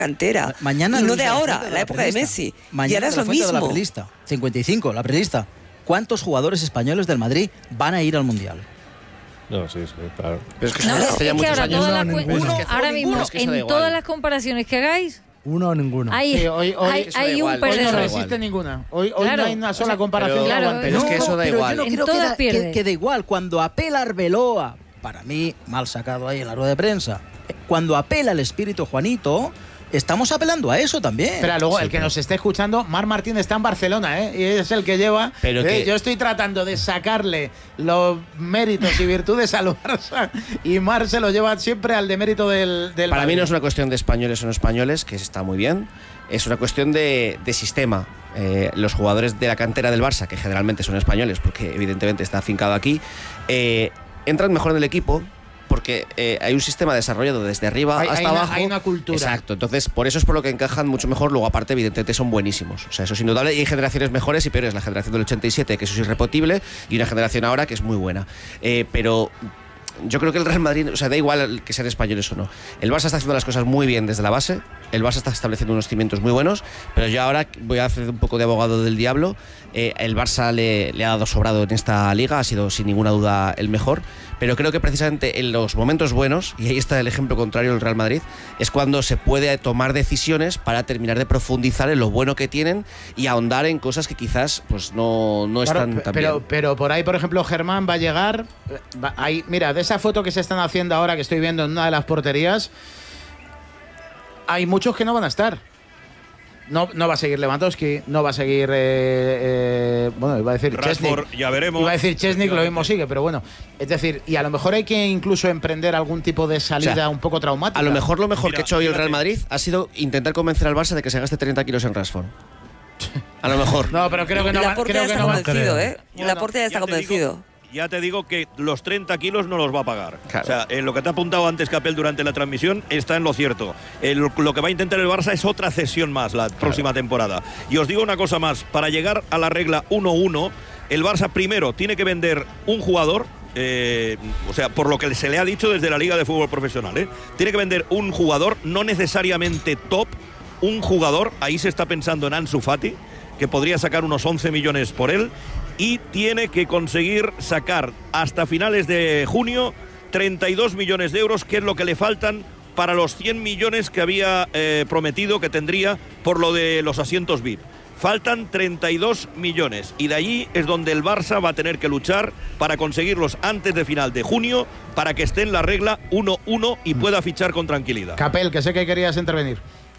cantera. Mañana y no de ahora, la época de Messi. Mañana y ahora es lo mismo. La prelista, 55, la prelista. ¿Cuántos jugadores españoles del Madrid van a ir al Mundial? No, sí, claro. Pero es que, No, es que ahora, ahora mismo, en todas las comparaciones que hagáis, uno o ninguno. Hay un perdedor. Hoy no resiste ninguna. Hoy Claro. no hay una sola comparación. Pero es que eso da igual. Yo no creo que da igual. Cuando apela Arbeloa, para mí, mal sacado ahí en la rueda de prensa, cuando apela el espíritu Juanito, estamos apelando a eso también. Pero luego, el que nos esté escuchando, Marc Martín está en Barcelona, y es el que lleva. Pero yo estoy tratando de sacarle los méritos y virtudes al Barça, y Marc se lo lleva siempre al demérito del Para Madrid. mí no es una cuestión de españoles o no españoles, que está muy bien. Es una cuestión de sistema. Los jugadores de la cantera del Barça, que generalmente son españoles, porque evidentemente está afincado aquí, entran mejor en el equipo, porque hay un sistema desarrollado desde arriba hasta abajo. Hay una cultura. Exacto, entonces por eso es por lo que encajan mucho mejor. Luego aparte evidentemente son buenísimos, o sea, eso es indudable, y hay generaciones mejores y peores. La generación del 87, que eso es irrepetible, y una generación ahora que es muy buena, pero yo creo que el Real Madrid, o sea, da igual que sean españoles o no, el Barça está haciendo las cosas muy bien desde la base, el Barça está estableciendo unos cimientos muy buenos, pero yo ahora voy a hacer un poco de abogado del diablo. El Barça le ha dado sobrado en esta liga, ha sido sin ninguna duda el mejor, pero creo que precisamente en los momentos buenos, y ahí está el ejemplo contrario del Real Madrid, es cuando se puede tomar decisiones para terminar de profundizar en lo bueno que tienen y ahondar en cosas que quizás pues no están tan bien. Pero por ahí, por ejemplo, Germán va a llegar. Mira, de esa foto que se están haciendo ahora, que estoy viendo en una de las porterías, hay muchos que no van a estar. No va a seguir Lewandowski, no va a seguir. Bueno, iba a decir Rashford, Chesney. ya veremos. Iba a decir Chesney, lo mismo sigue, pero bueno. Es decir, y a lo mejor hay que incluso emprender algún tipo de salida un poco traumática. A lo mejor que ha hecho hoy el Real Madrid ha sido intentar convencer al Barça de que se gaste 30 kilos en Rashford. A lo mejor. No, pero creo que no va. Laporte ya está convencido, Laporte ya está convencido. Ya te digo que los 30 kilos no los va a pagar. Claro. O sea, lo que te ha apuntado antes Capel durante la transmisión está en lo cierto. Lo que va a intentar el Barça es otra cesión más la próxima temporada. Y os digo una cosa más. Para llegar a la regla 1-1, el Barça primero tiene que vender un jugador. O sea, por lo que se le ha dicho desde la Liga de Fútbol Profesional, tiene que vender un jugador, no necesariamente top, un jugador. Ahí se está pensando en Ansu Fati, que podría sacar unos 11 millones por él, y tiene que conseguir sacar hasta finales de junio 32 millones de euros, que es lo que le faltan para los 100 millones que había prometido que tendría por lo de los asientos VIP. Faltan 32 millones y de allí es donde el Barça va a tener que luchar para conseguirlos antes de final de junio, para que esté en la regla 1-1 y pueda fichar con tranquilidad. Capel, que sé que querías intervenir.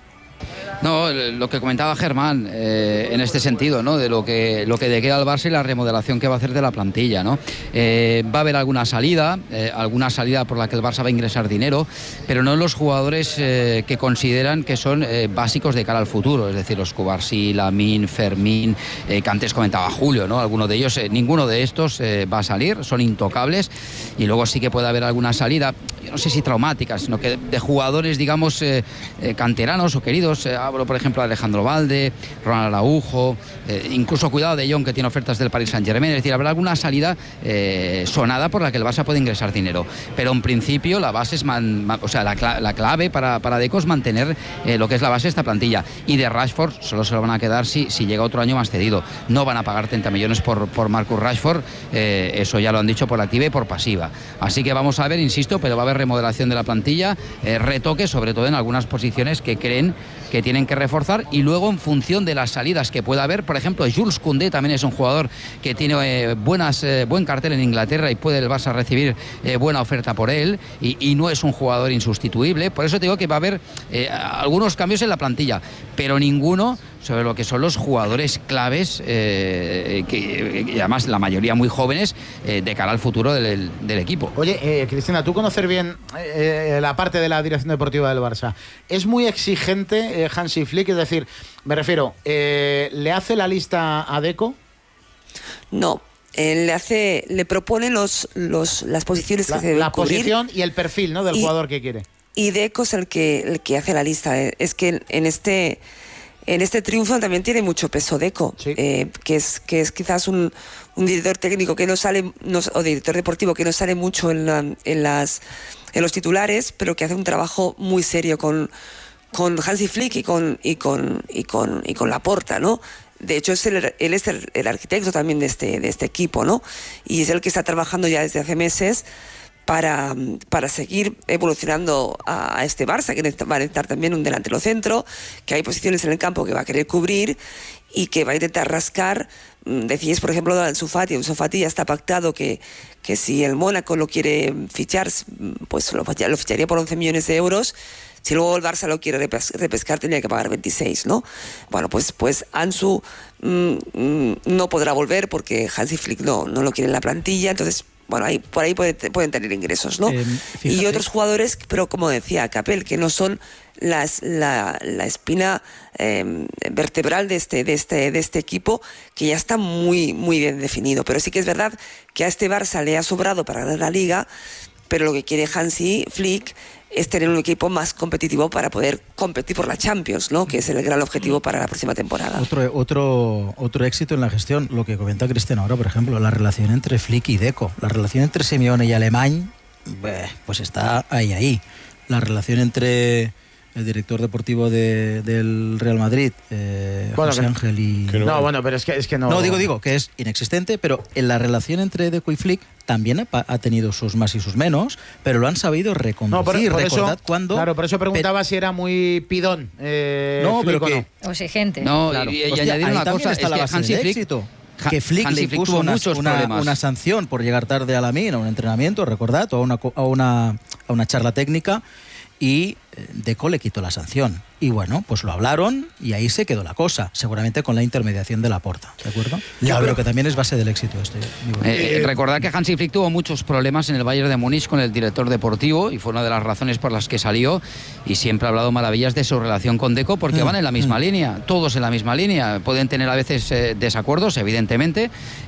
No, lo que comentaba Germán en este sentido, ¿no? De lo que le queda al Barça y la remodelación que va a hacer de la plantilla, ¿no? Va a haber alguna salida por la que el Barça va a ingresar dinero, pero no los jugadores que consideran que son básicos de cara al futuro, es decir, los Cubarsí, Lamine, Fermín, que antes comentaba Julio, ¿no? Alguno de ellos, ninguno de estos va a salir, son intocables, y luego sí que puede haber alguna salida, yo no sé si traumática, sino que de jugadores, digamos, canteranos o queridos. Hablo, por ejemplo, de Alejandro Valde, Ronald Araujo, incluso cuidado de Jong, que tiene ofertas del Paris Saint-Germain. Es decir, habrá alguna salida sonada por la que el Barça puede ingresar dinero. Pero en principio la base es la clave para Deco es mantener lo que es la base de esta plantilla. Y de Rashford solo se lo van a quedar si llega otro año más cedido. No van a pagar 30 millones por Marcus Rashford, eso ya lo han dicho por la activa y por pasiva. Así que vamos a ver, insisto, pero va a haber remodelación de la plantilla, retoques, sobre todo en algunas posiciones que creen que tienen que reforzar, y luego en función de las salidas que pueda haber, por ejemplo, Jules Koundé también es un jugador que tiene buen cartel en Inglaterra y puede el Barça recibir buena oferta por él, y no es un jugador insustituible. Por eso te digo que va a haber algunos cambios en la plantilla, pero ninguno sobre lo que son los jugadores claves, y además la mayoría muy jóvenes, de cara al futuro del equipo. Oye, Cristina, tú conoces bien la parte de la dirección deportiva del Barça. ¿Es muy exigente Hansi Flick? Es decir, me refiero, ¿le hace la lista a Deco? No. Le propone las posiciones que se deben la cubrir. Posición y el perfil, ¿no?, del jugador que quiere. Y Deco es el que hace la lista. Es que en este triunfo también tiene mucho peso Deco, sí. que es quizás un director técnico que no sale, o director deportivo que no sale mucho en los titulares, pero que hace un trabajo muy serio con con Hansi Flick y con Laporta, ¿no? De hecho, él es el arquitecto también de este equipo, ¿no? Y es el que está trabajando ya desde hace meses para seguir evolucionando a este Barça, que va a necesitar también un delantero centro, que hay posiciones en el campo que va a querer cubrir y que va a intentar rascar. Decíais, por ejemplo, de Ansu Fati. Ansu Fati ya está pactado que si el Mónaco lo quiere fichar, pues lo ficharía por 11 millones de euros. Si luego el Barça lo quiere repescar, tendría que pagar 26, ¿no? Bueno, pues Ansu no podrá volver porque Hansi Flick no lo quiere en la plantilla, entonces, bueno, por ahí pueden tener ingresos, ¿no? Y otros jugadores, pero como decía Capel, que no son la espina vertebral de este equipo, que ya está muy, muy bien definido. Pero sí que es verdad que a este Barça le ha sobrado para ganar la Liga, pero lo que quiere Hansi Flick es tener un equipo más competitivo para poder competir por la Champions, ¿no? Que es el gran objetivo para la próxima temporada. Otro éxito en la gestión, lo que comenta Cristian ahora, por ejemplo, la relación entre Flick y Deco, la relación entre Simeone y Alemany, pues está ahí. La relación entre el director deportivo del Real Madrid, José Ángel y... pero es que no... No, digo que es inexistente, pero en la relación entre Deco y Flick también ha tenido sus más y sus menos, pero lo han sabido reconducir. Recordad cuando... Claro, por eso preguntaba si era muy pidón. Pero que... O exigente. No, claro. y añadir una cosa, está la base del éxito. Que Flick le impuso una sanción por llegar tarde a la mina, a un entrenamiento, recordad, o a una charla técnica, y Deco le quitó la sanción. Y bueno, pues lo hablaron y ahí se quedó la cosa, seguramente con la intermediación de Laporta, ¿de acuerdo? Pero que también es base del éxito este. Recordad que Hansi Flick tuvo muchos problemas en el Bayern de Múnich con el director deportivo y fue una de las razones por las que salió, y siempre ha hablado maravillas de su relación con Deco porque van en la misma línea, todos en la misma línea. Pueden tener a veces desacuerdos, evidentemente,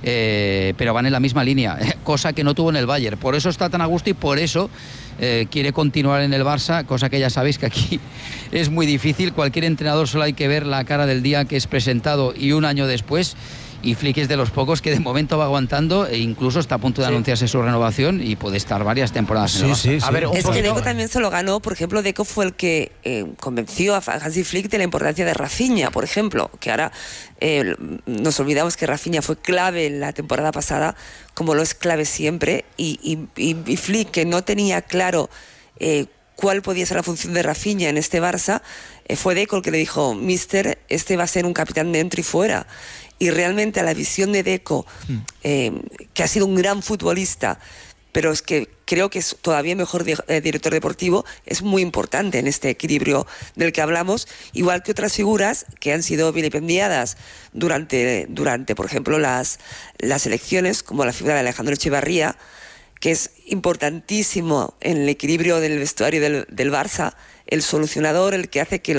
pero van en la misma línea, cosa que no tuvo en el Bayern. Por eso está tan a gusto y por eso quiere continuar en el Barça, cosa que ya sabéis que aquí es muy difícil. Cualquier entrenador solo hay que ver la cara del día que es presentado y un año después, y Flick es de los pocos que de momento va aguantando e incluso está a punto de anunciarse su renovación y puede estar varias temporadas en el Barça. A ver, es que Deco también se lo ganó. Por ejemplo, Deco fue el que convenció a Hansi Flick de la importancia de Rafinha, por ejemplo, que ahora nos olvidamos que Rafinha fue clave en la temporada pasada, como lo es clave siempre, y Flick, que no tenía claro cuál podía ser la función de Rafinha en este Barça, fue Deco el que le dijo: Mister, este va a ser un capitán dentro y fuera. Y realmente a la visión de Deco, que ha sido un gran futbolista, pero es que creo que es todavía mejor director deportivo, es muy importante en este equilibrio del que hablamos, igual que otras figuras que han sido vilipendiadas durante por ejemplo, las elecciones, como la figura de Alejandro Echevarría, que es importantísimo en el equilibrio del vestuario del Barça, el solucionador, el que hace que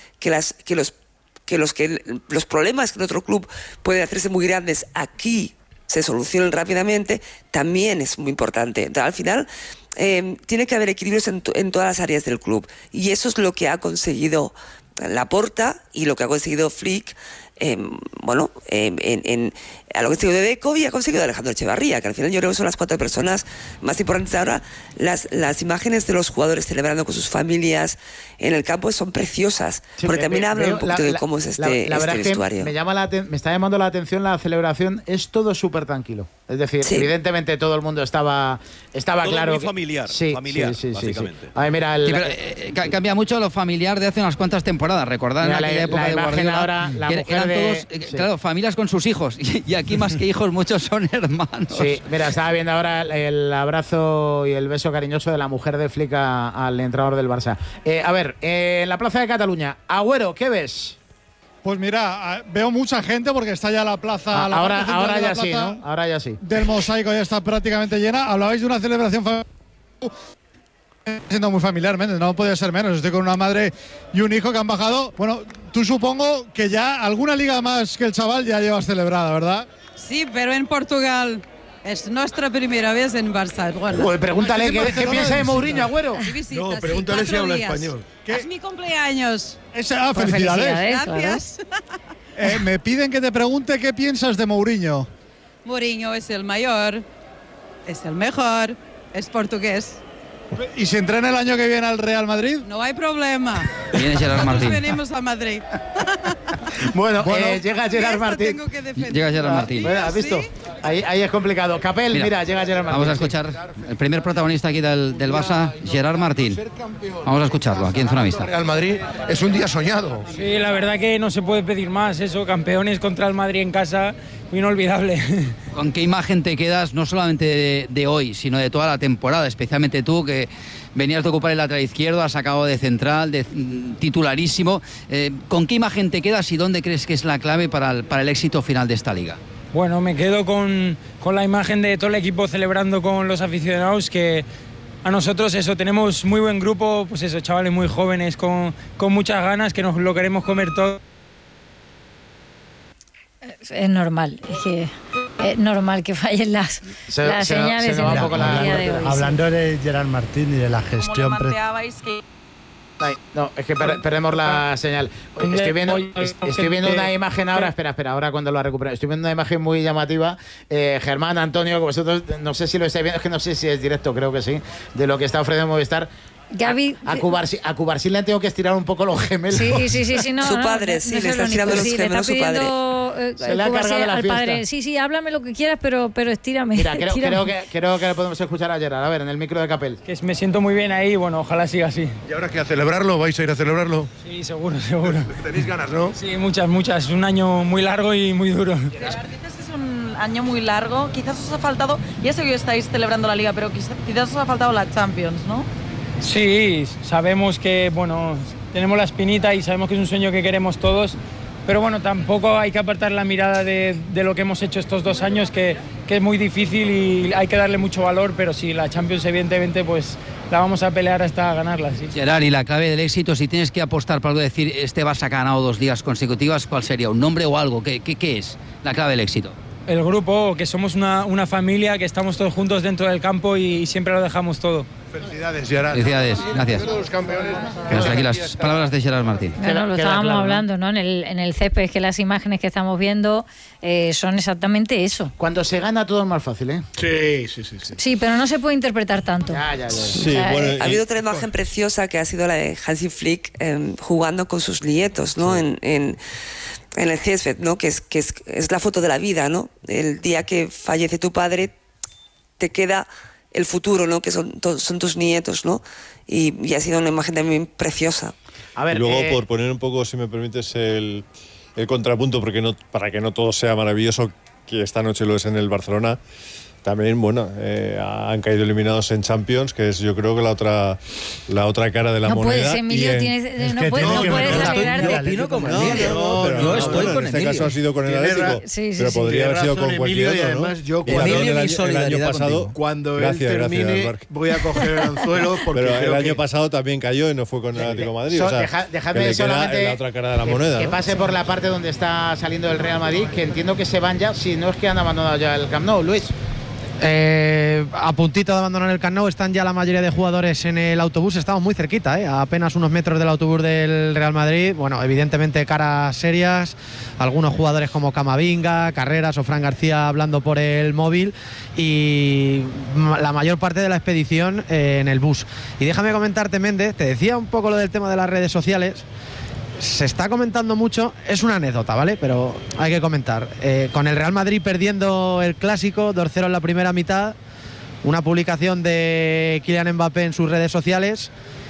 los problemas que en otro club pueden hacerse muy grandes aquí se solucionen rápidamente, también es muy importante. Entonces, al final tiene que haber equilibrios en todas las áreas del club, y eso es lo que ha conseguido Laporta y lo que ha conseguido Flick, a lo que ha conseguido de Deco y ha conseguido Alejandro Echevarría, que al final yo creo que son las 4 personas más importantes ahora. Las imágenes de los jugadores celebrando con sus familias en el campo son preciosas, porque también hablan un poquito de cómo es este vestuario. Me está llamando la atención la celebración, es todo súper tranquilo. Es decir, evidentemente todo el mundo estaba todo claro. Muy familiar, básicamente. A ver, mira, cambia mucho lo familiar de hace unas cuantas temporadas. Recordad en aquella época de Guardiola, ahora, la mujer eran todos, claro, familias con sus hijos, y aquí más que hijos muchos son hermanos. Sí, mira, estaba viendo ahora el abrazo y el beso cariñoso de la mujer de Flick al entrenador del Barça. A ver, en la Plaza de Cataluña, Agüero, ¿qué ves? Pues mira, veo mucha gente porque está ya la plaza. Ahora ya sí, ¿no? Ahora ya sí. Del Mosaico ya está prácticamente llena. Hablabais de una celebración siendo muy familiarmente, no podía ser menos. Estoy con una madre y un hijo que han bajado. Bueno, tú supongo que ya alguna liga más que el chaval ya llevas celebrada, ¿verdad? Sí, pero en Portugal. Es nuestra primera vez en Barça. Pues pregúntale qué piensa de Mourinho, Agüero. No, pregúntale si habla español. Es mi cumpleaños. Felicidades. Gracias. Me piden que te pregunte qué piensas de Mourinho. Mourinho es el mayor, es el mejor, es portugués. ¿Y si entrena el año que viene al Real Madrid? No hay problema. Viene Gerard Martín. Venimos a Madrid. Bueno, llega Gerard Martín. Llega Gerard Martín. Bueno, ¿has visto? Ahí es complicado. Capel, mira, llega Gerard Martín. Vamos a escuchar el primer protagonista aquí del Barça, Gerard Martín. Vamos a escucharlo aquí en Zona Mixta. Real Madrid es un día soñado. Sí, la verdad que no se puede pedir más. Eso, campeones contra el Madrid en casa, inolvidable. ¿Con qué imagen te quedas, no solamente de hoy, sino de toda la temporada? Especialmente tú, que venías de ocupar el lateral izquierdo, has sacado de central, de titularísimo. ¿Con qué imagen te quedas y dónde crees que es la clave para el éxito final de esta liga? Bueno, me quedo con la imagen de todo el equipo celebrando con los aficionados, que a nosotros eso, tenemos muy buen grupo, pues eso, chavales muy jóvenes con muchas ganas, que nos lo queremos comer todo. Es normal, es normal que fallen las señales en el día de hoy. Hablando de Gerard Martín y de la gestión... No, es que perdemos la señal. Estoy viendo una imagen ahora, espera, ahora cuando lo recupero. Estoy viendo una imagen muy llamativa. Germán, Antonio, que vosotros, no sé si lo estáis viendo, es que no sé si es directo, creo que sí, de lo que está ofreciendo Movistar. Gaby, a Cubarsí le tengo que estirar un poco los gemelos. Sí, no. Su padre, sí, le está estirando los gemelos a su padre. Se le ha cargado la fiesta. Padre. Sí, háblame lo que quieras, pero estírame. Mira, creo que podemos escuchar a Gerard. A ver, en el micro de Capel. Que me siento muy bien ahí, bueno, ojalá siga así. ¿Y ahora qué, a celebrarlo? ¿Vais a ir a celebrarlo? Sí, seguro. Tenéis ganas, ¿no? Sí, muchas. Es un año muy largo y muy duro. Dices que es un año muy largo. Quizás os ha faltado, ya sé que estáis celebrando la Liga, pero quizás os ha faltado la Champions, ¿no? Sí, sabemos que, bueno, tenemos la espinita y sabemos que es un sueño que queremos todos, pero bueno, tampoco hay que apartar la mirada de lo que hemos hecho estos 2 años, que es muy difícil y hay que darle mucho valor, pero sí, la Champions evidentemente pues la vamos a pelear hasta ganarla. Sí. Gerard, y la clave del éxito, si tienes que apostar por algo, decir, este Barça ha ganado 2 ligas consecutivas, ¿cuál sería? ¿Un nombre o algo? ¿Qué es la clave del éxito? El grupo, que somos una familia, que estamos todos juntos dentro del campo y siempre lo dejamos todo. Felicidades, Gerard. Felicidades, gracias. Hasta aquí las palabras de Gerard Martín. Bueno, lo estábamos hablando, ¿no? En el césped, es que las imágenes que estamos viendo son exactamente eso. Cuando se gana todo es más fácil, ¿eh? Sí. Sí, pero no se puede interpretar tanto. Ya. Sí, bueno, ha habido otra imagen preciosa que ha sido la de Hansi Flick jugando con sus nietos, ¿no? Sí. En el césped, ¿no? Que es la foto de la vida, ¿no? El día que fallece tu padre te queda el futuro, ¿no? Que son tus nietos, ¿no? Y ha sido una imagen también preciosa. A ver, y luego, por poner un poco, si me permites, el contrapunto, porque para que no todo sea maravilloso, que esta noche lo es en el Barcelona, también, bueno, han caído eliminados en Champions, que es, yo creo, que la otra cara de la moneda. Puedes, Emilio, no puedes alegrarte. Yo estoy con Emilio. En este caso ha sido con el Atlético, pero podría haber sido con cualquier otro, ¿no? Además, yo el año pasado, cuando él termine, voy a coger el anzuelo. Pero el año pasado también cayó y no fue con el Atlético de Madrid. O sea, dejadme solamente la otra cara de la moneda. Que pase por la parte donde está saliendo el Real Madrid, que entiendo que se van ya, si no es que han abandonado ya el Camp Nou, Luis. A puntito de abandonar el Camp Nou están ya la mayoría de jugadores en el autobús. Estamos muy cerquita, a apenas unos metros del autobús del Real Madrid. Bueno, evidentemente caras serias, algunos jugadores como Camavinga, Carreras o Fran García hablando por el móvil, y la mayor parte de la expedición en el bus. Y déjame comentarte, Méndez, te decía un poco lo del tema de las redes sociales. Se está comentando mucho, es una anécdota, ¿vale? Pero hay que comentar. Con el Real Madrid perdiendo el Clásico, 2-0 en la primera mitad, una publicación de Kylian Mbappé en sus redes sociales,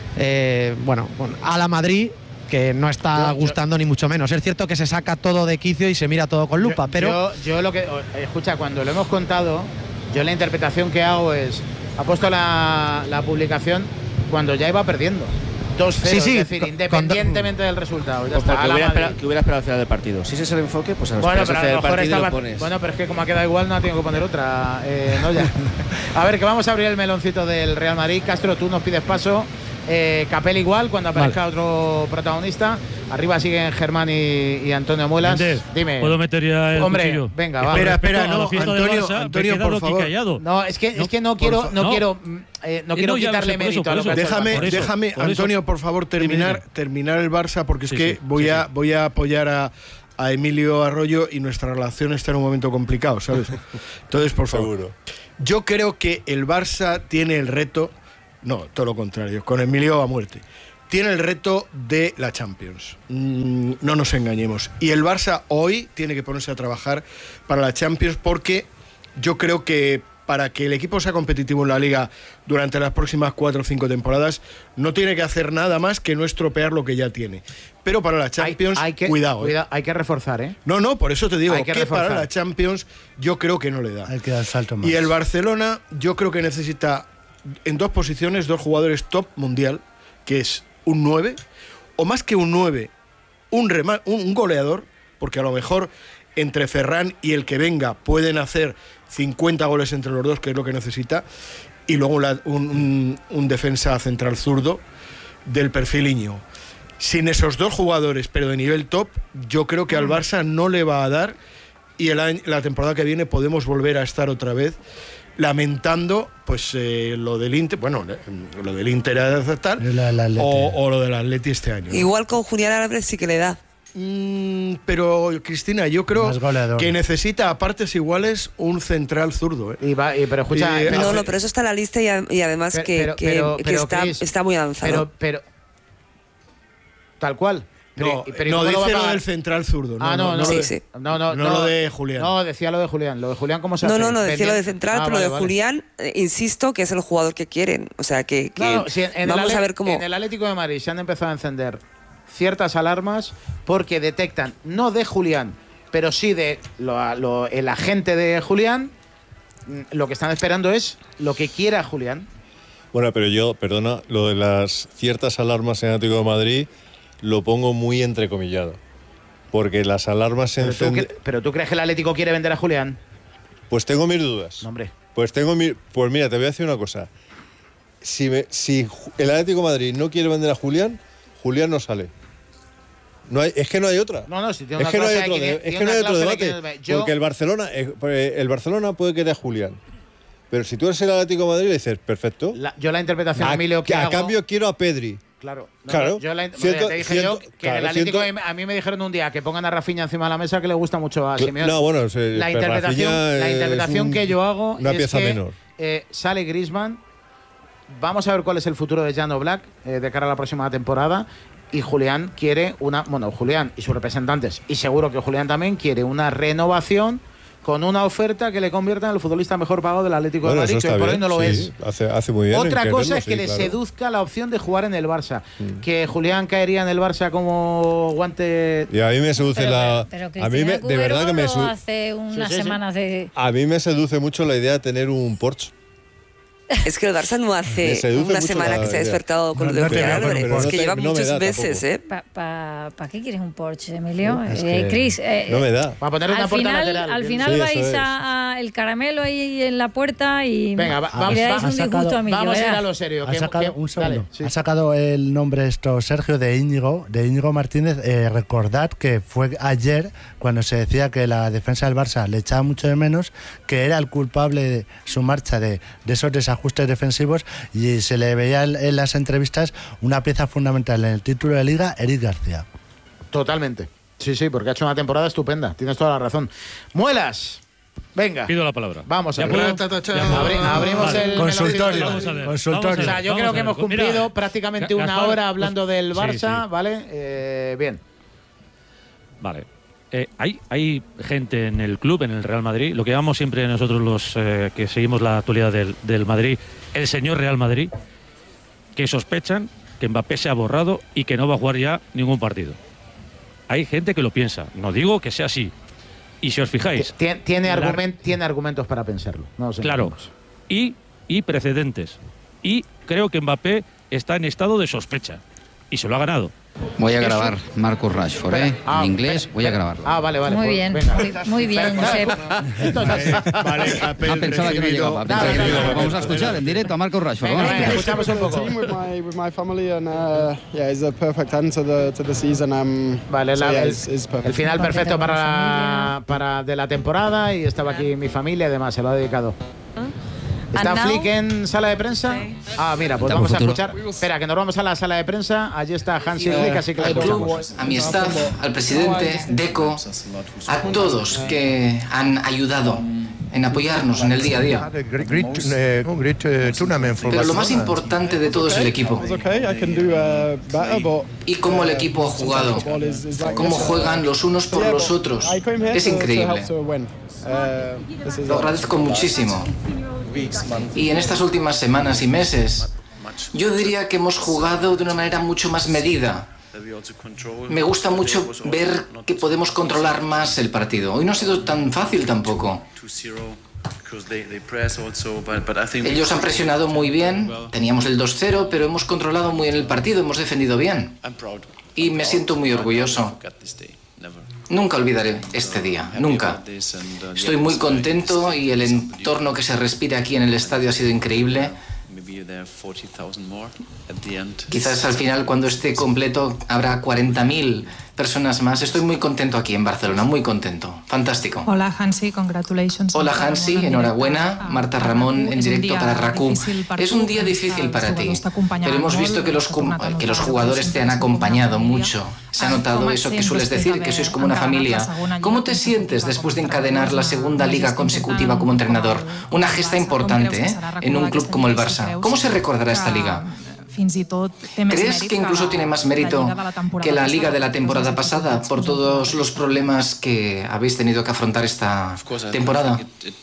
a la Madrid, que no está gustando ni mucho menos. Es cierto que se saca todo de quicio y se mira todo con lupa, pero... Yo lo que... Escucha, cuando lo hemos contado, yo la interpretación que hago es... Ha puesto la publicación cuando ya iba perdiendo. 2-0, sí, es decir, independientemente del resultado. Ya está, que hubiera esperado al final del partido. Si ese es el enfoque, pues a pero a lo mejor estaba, bueno, pero es que como ha quedado igual, no tengo que poner otra. No, ya. A ver, que vamos a abrir el meloncito del Real Madrid. Castro, tú nos pides paso. Capel igual, cuando aparezca otro protagonista. Arriba siguen Germán y Antonio Muelas. Dime. ¿Puedo meter ya el cuchillo? Venga, va. Espera, no, Antonio, por favor. No, es que no quiero quitarle mérito a lo que ha hecho. Déjame, Antonio, por favor, terminar el Barça, porque es que voy a apoyar a Emilio Arroyo y nuestra relación está en un momento complicado, ¿sabes? Entonces, por favor. Yo creo que el Barça tiene el reto No, todo lo contrario, con Emilio a muerte. Tiene el reto de la Champions. No nos engañemos. Y el Barça hoy tiene que ponerse a trabajar para la Champions, porque yo creo que para que el equipo sea competitivo en la Liga durante las próximas 4 o 5 temporadas, no tiene que hacer nada más que no estropear lo que ya tiene. Pero para la Champions, cuidado. Hay que reforzar, ¿eh? No, por eso te digo que para la Champions yo creo que no le da. Hay que dar salto más. Y el Barcelona yo creo que necesita en 2 posiciones 2 jugadores top mundial, que es un 9, o más que un 9, un goleador, porque a lo mejor entre Ferran y el que venga pueden hacer 50 goles entre los dos, que es lo que necesita, y luego un defensa central zurdo del perfil Íñigo. Sin esos 2 jugadores, pero de nivel top, yo creo que al Barça no le va a dar, y la temporada que viene podemos volver a estar otra vez lamentando pues lo del Inter, bueno, lo del Inter tal, o lo del Atleti este año. Igual con Julián Álvarez sí que le da. Pero Cristina, yo creo que necesita a partes iguales un central zurdo, ¿eh? Pero escucha, pero eso está en la lista y además está muy avanzado. Pero tal cual. No dice lo del central zurdo. No lo de Julián. No, decía lo de Julián. Lo de Julián, ¿cómo se hace? No, decía lo de central, pero lo de Julián, insisto, que es el jugador que quieren. O sea, que vamos a ver cómo... En el Atlético de Madrid se han empezado a encender ciertas alarmas porque detectan, no de Julián, pero sí de el agente de Julián, lo que están esperando es lo que quiera Julián. Bueno, pero yo, perdona, lo de las ciertas alarmas en el Atlético de Madrid lo pongo muy entrecomillado, porque las alarmas se encienden... ¿Pero tú crees que el Atlético quiere vender a Julián? Pues tengo mis dudas. No, hombre. Pues mira, te voy a decir una cosa. Si el Atlético de Madrid no quiere vender a Julián, Julián no sale. Es que no hay otra. Si tiene es que no hay otro debate. Porque el Barcelona puede querer a Julián. Pero si tú eres el Atlético de Madrid, le dices, perfecto. Yo la interpretación, Emilio, que a cambio quiero a Pedri. Claro. Yo te dije que en el Atlético a mí me dijeron un día que pongan a Rafinha encima de la mesa, que le gusta mucho a Simeone. No, bueno, la interpretación que yo hago una es pieza que menor. Sale Griezmann. Vamos a ver cuál es el futuro de Jan Oblak de cara a la próxima temporada. Y Julián quiere Julián y sus representantes, y seguro que Julián también quiere una renovación con una oferta que le convierta en el futbolista mejor pagado del Atlético de Madrid, que por hoy no lo es. Hace muy bien. Otra cosa es que le seduzca la opción de jugar en el Barça. Que Julián caería en el Barça como guante. Y a mí me seduce pero a mí de verdad que me hace unas semanas de. A mí me seduce mucho la idea de tener un Porsche. Es que el Barça no hace una semana que se ha despertado con lo de Julián Álvarez. Es que lleva muchos meses, ¿eh? ¿Para qué quieres un Porsche, Emilio? Chris, no me da. Para poner una puerta lateral. Al final vais a el caramelo ahí en la puerta y venga, vamos a ir a lo serio. Ha sacado el nombre Sergio de Íñigo Martínez. Recordad que fue ayer cuando se decía que la defensa del Barça le echaba mucho de menos, que era el culpable de su marcha de esos desajustes defensivos, y se le veía en las entrevistas una pieza fundamental en el título de Liga, Eric García. Totalmente. Sí, porque ha hecho una temporada estupenda. Tienes toda la razón. Muelas. Venga. Pido la palabra. Vamos a ver. Abrimos el consultorio. O sea, yo creo que hemos cumplido prácticamente una hora hablando del Barça, sí. ¿Vale? Bien. Vale. Hay gente en el club, en el Real Madrid, lo que llamamos siempre nosotros los que seguimos la actualidad del Madrid, el señor Real Madrid, que sospechan que Mbappé se ha borrado y que no va a jugar ya ningún partido. Hay gente que lo piensa, no digo que sea así. Y si os fijáis... Tiene argumentos para pensarlo. No claro. Y precedentes. Y creo que Mbappé está en estado de sospecha. Y se lo ha ganado. Voy a grabar Marcus Rashford, en inglés, voy a grabarlo. Vale. Muy bien, muy bien, Josep. Pensaba que no llegaba. Vamos a escuchar en directo a Marcus Rashford. Escuchamos un poco. With my family and it's a perfect end to the season. Vale, el final perfecto para de la temporada, y estaba aquí mi familia, además se lo ha dedicado. ¿Está Flick en sala de prensa? Sí. Mira, pues vamos a escuchar. Espera, que nos vamos a la sala de prensa. Allí está Hansi Flick, así que la escuchamos. A mi staff, al presidente, Deco, a todos que han ayudado en apoyarnos en el día a día. Pero lo más importante de todo es el equipo. Y cómo el equipo ha jugado, cómo juegan los unos por los otros. Es increíble. Lo agradezco muchísimo. Y en estas últimas semanas y meses, yo diría que hemos jugado de una manera mucho más medida. Me gusta mucho ver que podemos controlar más el partido. Hoy no ha sido tan fácil tampoco. Ellos han presionado muy bien, teníamos el 2-0, pero hemos controlado muy bien el partido, hemos defendido bien. Y me siento muy orgulloso. Nunca olvidaré este día, nunca. Estoy muy contento y el entorno que se respira aquí en el estadio ha sido increíble. Quizás al final, cuando esté completo, habrá 40.000 personas más. Estoy muy contento aquí en Barcelona, muy contento. Fantástico. Hola Hansi, congratulations. Hola Hansi, enhorabuena. Marta Ramón en directo para RACU. Es un día difícil para ti, pero hemos visto que los jugadores te han acompañado mucho. Se ha notado eso que sueles decir, que sois como una familia. ¿Cómo te sientes después de encadenar la segunda liga consecutiva como entrenador? Una gesta importante, ¿eh?, en un club como el Barça. ¿Cómo se recordará esta liga? ¿Crees que incluso tiene más mérito que la liga de la temporada pasada por todos los problemas que habéis tenido que afrontar esta temporada?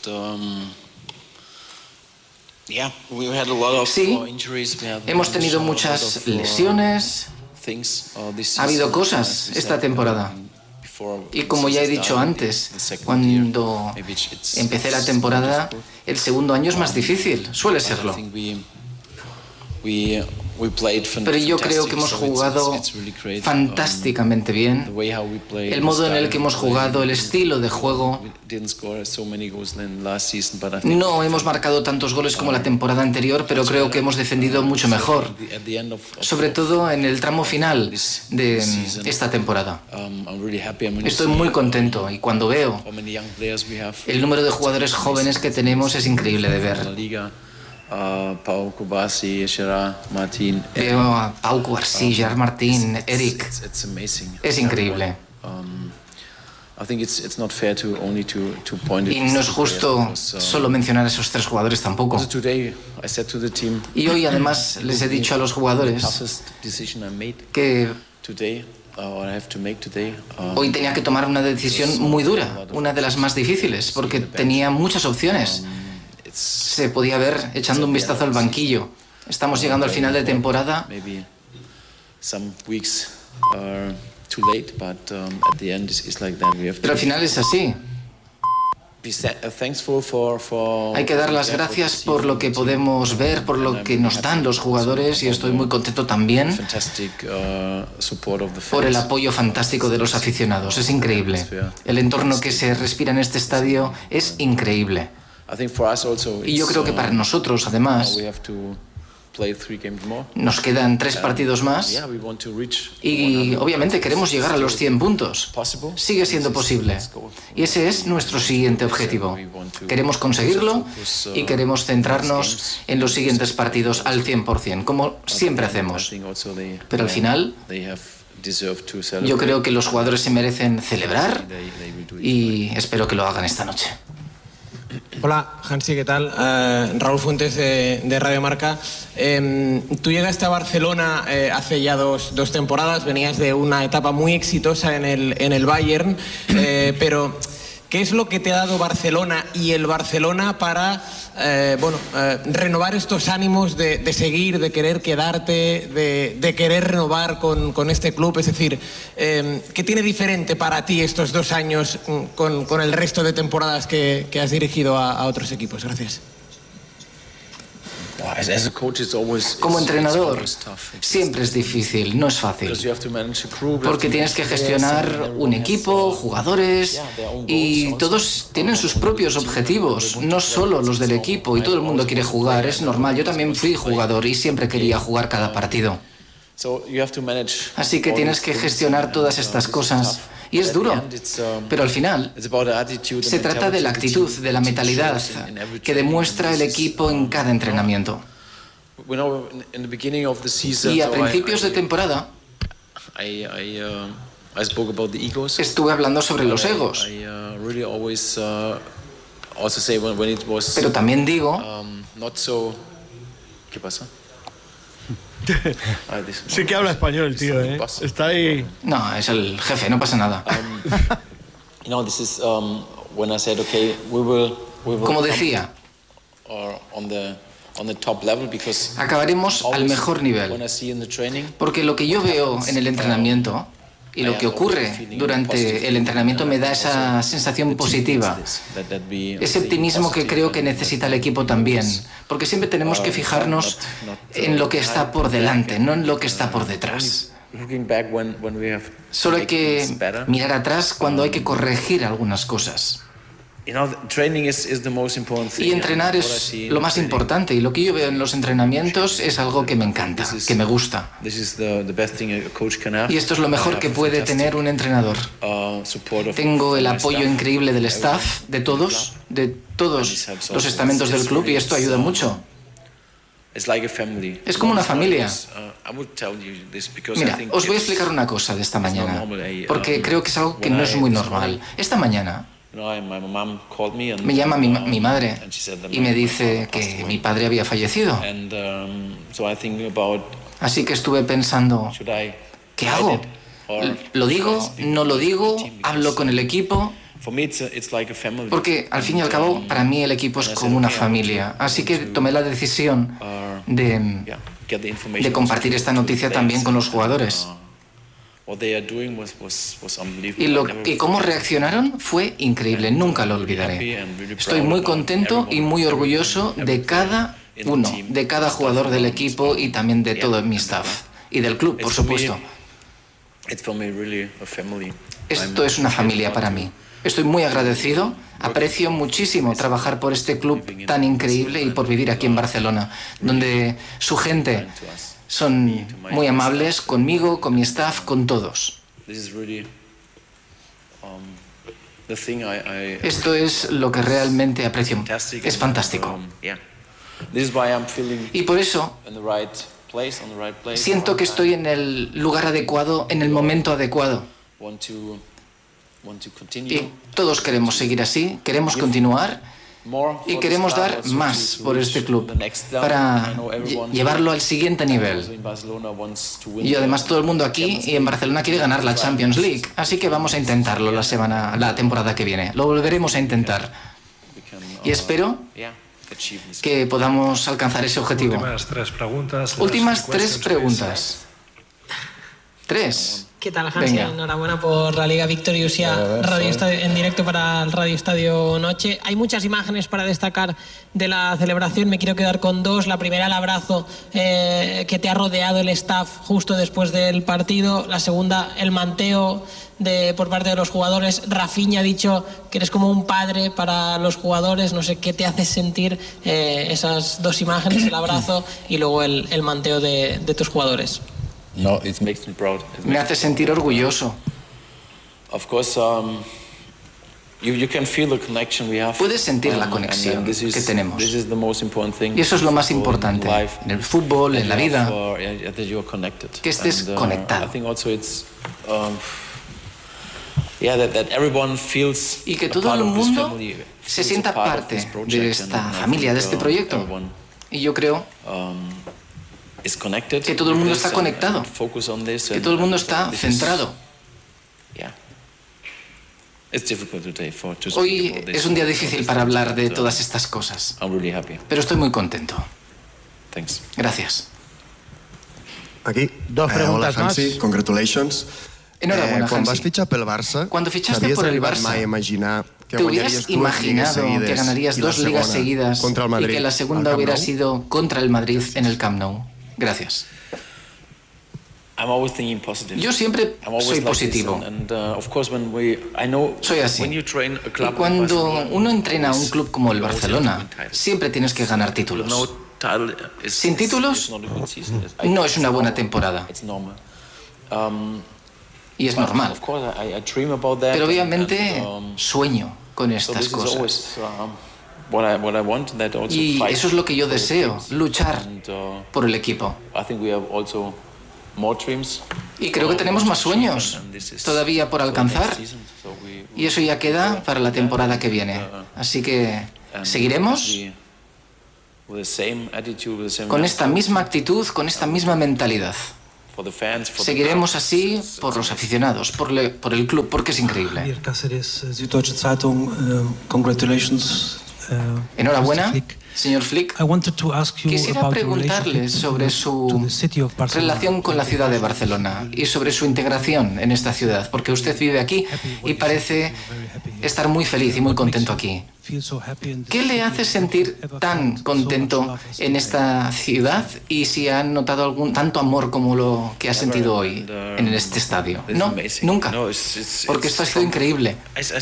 Sí, hemos tenido muchas lesiones. Ha habido cosas esta temporada. Y como ya he dicho antes, cuando empecé la temporada, el segundo año es más difícil, suele serlo. Pero yo creo que hemos jugado fantásticamente bien. El modo en el que hemos jugado, el estilo de juego. No hemos marcado tantos goles como la temporada anterior, pero creo que hemos defendido mucho mejor. Sobre todo en el tramo final de esta temporada. Estoy muy contento y cuando veo el número de jugadores jóvenes que tenemos es increíble de ver. Pau Cubarsí, Gerard Martín. Veo a Pau Cubarsí, Gerard Martín, Eric. Es increíble. Y no es justo solo mencionar a esos tres jugadores tampoco. Y hoy además les he dicho a los jugadores que hoy tenía que tomar una decisión muy dura, una de las más difíciles, porque tenía muchas opciones. Se podía ver echando un vistazo al banquillo. Estamos llegando al final de temporada. Pero al final es así. Hay que dar las gracias por lo que podemos ver, por lo que nos dan los jugadores, y estoy muy contento también por el apoyo fantástico de los aficionados. Es increíble. El entorno que se respira en este estadio es increíble. Y yo creo que para nosotros, además, nos quedan 3 partidos más y obviamente queremos llegar a los 100 puntos. Sigue siendo posible. Y ese es nuestro siguiente objetivo. Queremos conseguirlo y queremos centrarnos en los siguientes partidos al 100%, como siempre hacemos. Pero al final, yo creo que los jugadores se merecen celebrar y espero que lo hagan esta noche. Hola, Hansi, ¿qué tal? Raúl Fuentes de Radio Marca. Tú llegaste a Barcelona hace ya dos temporadas, venías de una etapa muy exitosa en el Bayern, pero ¿qué es lo que te ha dado Barcelona y el Barcelona para renovar estos ánimos de seguir, de querer quedarte, de querer renovar con este club? Es decir, ¿qué tiene diferente para ti estos 2 años con el resto de temporadas que has dirigido a otros equipos? Gracias. Como entrenador, siempre es difícil, no es fácil, porque tienes que gestionar un equipo, jugadores, y todos tienen sus propios objetivos, no solo los del equipo, y todo el mundo quiere jugar, es normal. Yo también fui jugador y siempre quería jugar cada partido. Así que tienes que gestionar todas estas cosas. Y es duro, pero al final se trata de la actitud, de la mentalidad que demuestra el equipo en cada entrenamiento. Y a principios de temporada estuve hablando sobre los egos. Pero también digo... ¿Qué pasa? Sí que habla español el tío, ¿eh? Está ahí... No, es el jefe, no pasa nada. Como decía, acabaremos al mejor nivel, porque lo que yo veo en el entrenamiento y lo que ocurre durante el entrenamiento me da esa sensación positiva, ese optimismo que creo que necesita el equipo también, porque siempre tenemos que fijarnos en lo que está por delante, no en lo que está por detrás. Solo hay que mirar atrás cuando hay que corregir algunas cosas. Y entrenar es lo más importante, y lo que yo veo en los entrenamientos es algo que me encanta, que me gusta. Y esto es lo mejor que puede tener un entrenador. Tengo el apoyo increíble del staff, de todos los estamentos del club, y esto ayuda mucho. Es como una familia. Mira, os voy a explicar una cosa de esta mañana, porque creo que es algo que no es muy normal. Esta mañana me llama mi madre y me dice que mi padre había fallecido. Así que estuve pensando, ¿qué hago? ¿Lo digo? ¿No lo digo? ¿Hablo con el equipo? Porque al fin y al cabo, para mí el equipo es como una familia. Así que tomé la decisión de compartir esta noticia también con los jugadores. Y cómo reaccionaron fue increíble, nunca lo olvidaré. Estoy muy contento y muy orgulloso de cada uno, de cada jugador del equipo y también de todo mi staff y del club, por supuesto. Esto es una familia para mí. Estoy muy agradecido, aprecio muchísimo trabajar por este club tan increíble y por vivir aquí en Barcelona, donde su gente son muy amables conmigo, con mi staff, con todos. Esto es lo que realmente aprecio. Es fantástico. Y por eso siento que estoy en el lugar adecuado, en el momento adecuado. Y todos queremos seguir así, queremos continuar y queremos dar más por este club para llevarlo al siguiente nivel. Y además todo el mundo aquí y en Barcelona quiere ganar la Champions League, así que vamos a intentarlo la temporada que viene. Lo volveremos a intentar. Y espero que podamos alcanzar ese objetivo. Últimas tres preguntas. Tres. ¿Qué tal, Hansi? Enhorabuena por la Liga Victoriosa Radio Estadio, en directo para el Radio Estadio Noche. Hay muchas imágenes para destacar de la celebración. Me quiero quedar con dos. La primera, el abrazo que te ha rodeado el staff justo después del partido. La segunda, el manteo por parte de los jugadores. Rafinha ha dicho que eres como un padre para los jugadores. No sé qué te hace sentir esas dos imágenes, el abrazo y luego el manteo de tus jugadores. No, it makes me proud. Me hace sentir orgulloso. Of course, you can feel the connection we have. Puedes sentir la conexión que tenemos. Y eso es lo más importante en el fútbol, en la vida, que estés conectado. Y que todo el mundo se sienta parte de esta familia, de este proyecto. Y yo creo que todo el mundo está conectado, que todo el mundo está centrado. Hoy es un día difícil para hablar de todas estas cosas, pero estoy muy contento. Gracias. Aquí. Dos preguntas hola, Hansi, más. Congratulations. Enhorabuena, Quan Hansi. vas fitxar pel Barça, Cuando fichaste por el Barça, ¿te hubieras imaginado que ganarías dos ligas seguidas y que la segunda hubiera sido contra el Madrid en el Camp Nou? Gracias. Yo siempre soy positivo. Soy así. Y cuando uno entrena a un club como el Barcelona, siempre tienes que ganar títulos. Sin títulos, no es una buena temporada. Y es normal. Pero obviamente sueño con estas cosas. Y eso es lo que yo deseo, luchar por el equipo. Y creo que tenemos más sueños todavía por alcanzar. Y eso ya queda para la temporada que viene. Así que seguiremos con esta misma actitud, con esta misma mentalidad. Seguiremos así por los aficionados, por el club, porque es increíble. Enhorabuena, señor Flick. Quisiera preguntarle sobre su relación con la ciudad de Barcelona y sobre su integración en esta ciudad, porque usted vive aquí y parece estar muy feliz y muy contento aquí. ¿Qué le hace sentir tan contento en esta ciudad y si ha notado algún tanto amor como lo que ha sentido hoy en este estadio? No, nunca, porque esto ha sido increíble.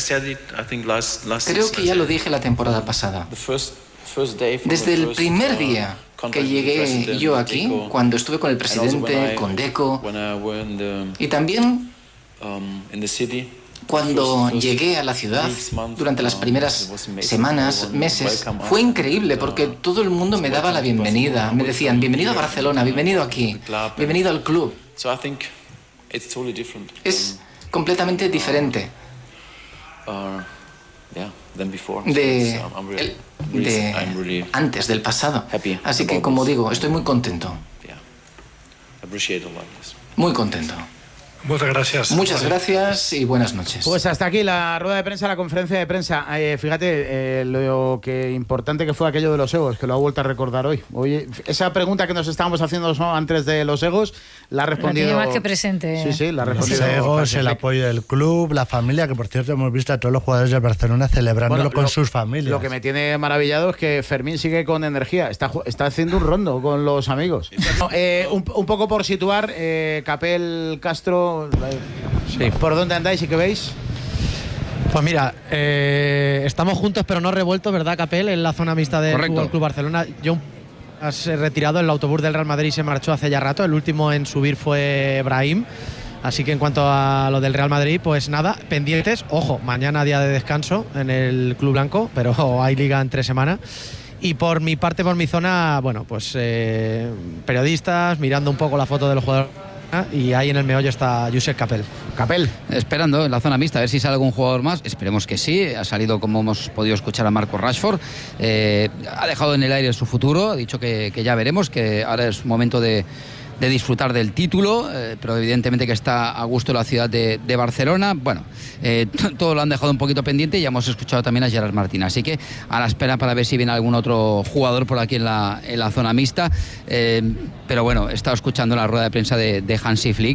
Creo que ya lo dije la temporada pasada. Desde el primer día que llegué yo aquí, cuando estuve con el presidente, con Deco, y también cuando llegué a la ciudad durante las primeras semanas, meses, fue increíble porque todo el mundo me daba la bienvenida. Me decían, bienvenido a Barcelona, bienvenido aquí, bienvenido al club. Es completamente diferente de antes, del pasado. Así que, como digo, estoy muy contento. Muy contento. Muchas gracias. Muchas gracias y buenas noches. Pues hasta aquí la rueda de prensa, la conferencia de prensa. Fíjate lo que importante que fue aquello de los egos, que lo ha vuelto a recordar hoy. Oye, esa pregunta que nos estábamos haciendo antes de los egos, la ha respondido... La tiene más que presente. Sí, la ha respondido. Los egos, el apoyo del club, la familia, que por cierto hemos visto a todos los jugadores de Barcelona celebrándolo con sus familias. Lo que me tiene maravillado es que Fermín sigue con energía, está haciendo un rondo con los amigos. Un poco por situar, Capel, Castro... Sí. ¿Por dónde andáis y qué veis? Pues mira, estamos juntos pero no revueltos, ¿verdad, Capel? En la zona mixta del Fútbol Club Barcelona. Yo has retirado, el autobús del Real Madrid se marchó hace ya rato. El último en subir fue Brahim. Así que en cuanto a lo del Real Madrid, pues nada, pendientes. Ojo, mañana día de descanso en el Club Blanco, pero hay liga en 3 semanas. Y por mi parte, por mi zona, bueno, pues periodistas, mirando un poco la foto de los jugadores. Y ahí en el meollo está Josep Capel. Esperando en la zona mixta a ver si sale algún jugador más. Esperemos que sí. Ha salido, como hemos podido escuchar, a Marcus Rashford. Ha dejado en el aire su futuro. Ha dicho que ya veremos, que ahora es momento de disfrutar del título, pero evidentemente que está a gusto la ciudad de Barcelona. Bueno, todo lo han dejado un poquito pendiente y ya hemos escuchado también a Gerard Martín, así que a la espera para ver si viene algún otro jugador por aquí en la zona mixta, pero bueno, he estado escuchando la rueda de prensa de Hansi Flick,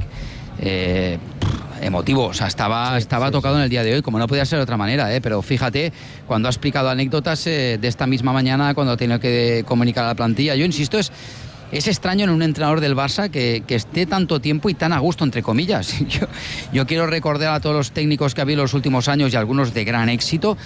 emotivo, o sea, estaba tocado en el día de hoy, como no podía ser de otra manera, pero fíjate, cuando ha explicado anécdotas de esta misma mañana, cuando ha tenido que comunicar a la plantilla, yo insisto, es extraño en un entrenador del Barça que esté tanto tiempo y tan a gusto, entre comillas. Yo quiero recordar a todos los técnicos que ha habido en los últimos años y algunos de gran éxito,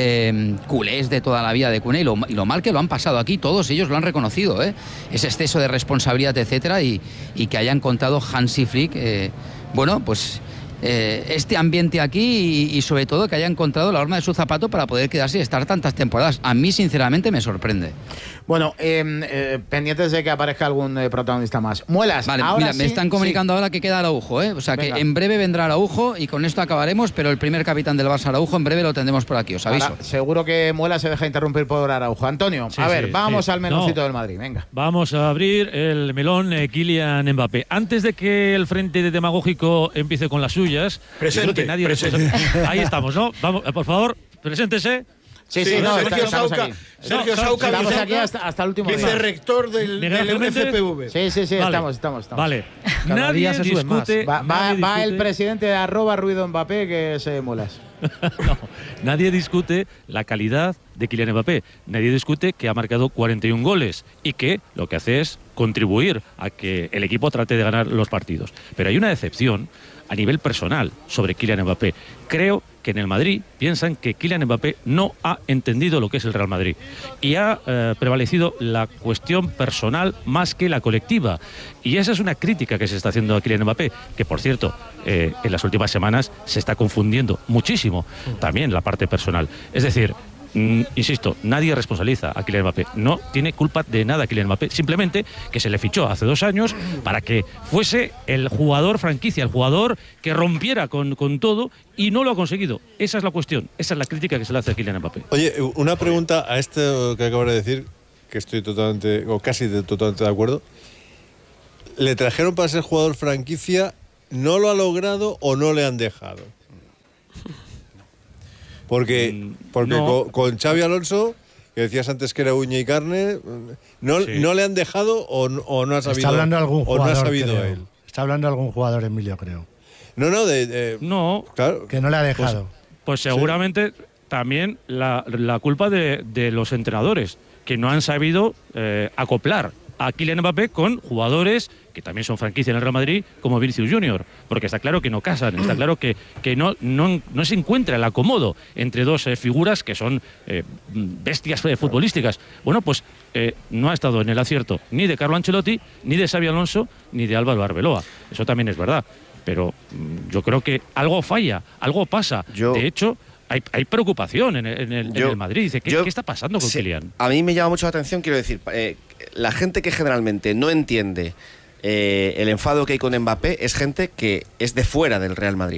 culés de toda la vida de Cune, y lo mal que lo han pasado aquí, todos ellos lo han reconocido, ese exceso de responsabilidad, etcétera, y que hayan contado Hansi Flick, bueno, pues... este ambiente aquí y sobre todo que haya encontrado la horma de su zapato para poder quedarse y estar tantas temporadas. A mí sinceramente me sorprende. Bueno, pendientes de que aparezca algún protagonista más. Muelas, vale, ahora mira, me están comunicando ahora que queda Araujo, o sea, venga, que en breve vendrá Araujo y con esto acabaremos, pero el primer capitán del Barça, Araujo, en breve lo tendremos por aquí, os aviso. Ahora, seguro que Muelas se deja interrumpir por Araujo. Antonio, a ver, vamos al meloncito del Madrid, venga. Vamos a abrir el melón Kylian Mbappé. Antes de que el frente de demagógico empiece con las suyas, presente. Ahí estamos, ¿no? Vamos, por favor, preséntese. Sí, no, Sergio Sauca, estamos aquí hasta el último día. Vicerrector del FPV. Sí, vale, estamos. Vale. Nadie se discute. Va el presidente de @ruido Mbappé, que se Muelas. No, nadie discute la calidad de Kylian Mbappé. Nadie discute que ha marcado 41 goles y que lo que hace es contribuir a que el equipo trate de ganar los partidos. Pero hay una decepción a nivel personal sobre Kylian Mbappé. Creo que en el Madrid piensan que Kylian Mbappé no ha entendido lo que es el Real Madrid y ha prevalecido la cuestión personal más que la colectiva, y esa es una crítica que se está haciendo a Kylian Mbappé, que por cierto en las últimas semanas se está confundiendo muchísimo también la parte personal. Es decir, insisto, nadie responsabiliza a Kylian Mbappé. No tiene culpa de nada Kylian Mbappé. Simplemente que se le fichó hace 2 años para que fuese el jugador franquicia, el jugador que rompiera con todo, y no lo ha conseguido. Esa es la cuestión. Esa es la crítica que se le hace a Kylian Mbappé. Oye, una pregunta a esto que acabas de decir, que estoy totalmente, o casi totalmente de acuerdo. Le trajeron para ser jugador franquicia, ¿no lo ha logrado o no le han dejado? Porque no. con Xabi Alonso, que decías antes que era uña y carne, ¿no le han dejado o no ha sabido? Está hablando de algún jugador, o no ha sabido creo. Él. Está hablando de algún jugador, Emilio, creo. No, claro. Que no le ha dejado. Pues seguramente también la culpa de los entrenadores, que no han sabido acoplar a Kylian Mbappé con jugadores que también son franquicia en el Real Madrid, como Vinicius Junior, porque está claro que no casan, está claro que no se encuentra el acomodo entre dos figuras que son bestias futbolísticas. Bueno, pues no ha estado en el acierto ni de Carlo Ancelotti, ni de Xabi Alonso, ni de Álvaro Arbeloa. Eso también es verdad, pero yo creo que algo falla, algo pasa. De hecho, hay preocupación en el Madrid. Dice, ¿qué está pasando con Kylian? A mí me llama mucho la atención, quiero decir, la gente que generalmente no entiende el enfado que hay con Mbappé es gente que es de fuera del Real Madrid.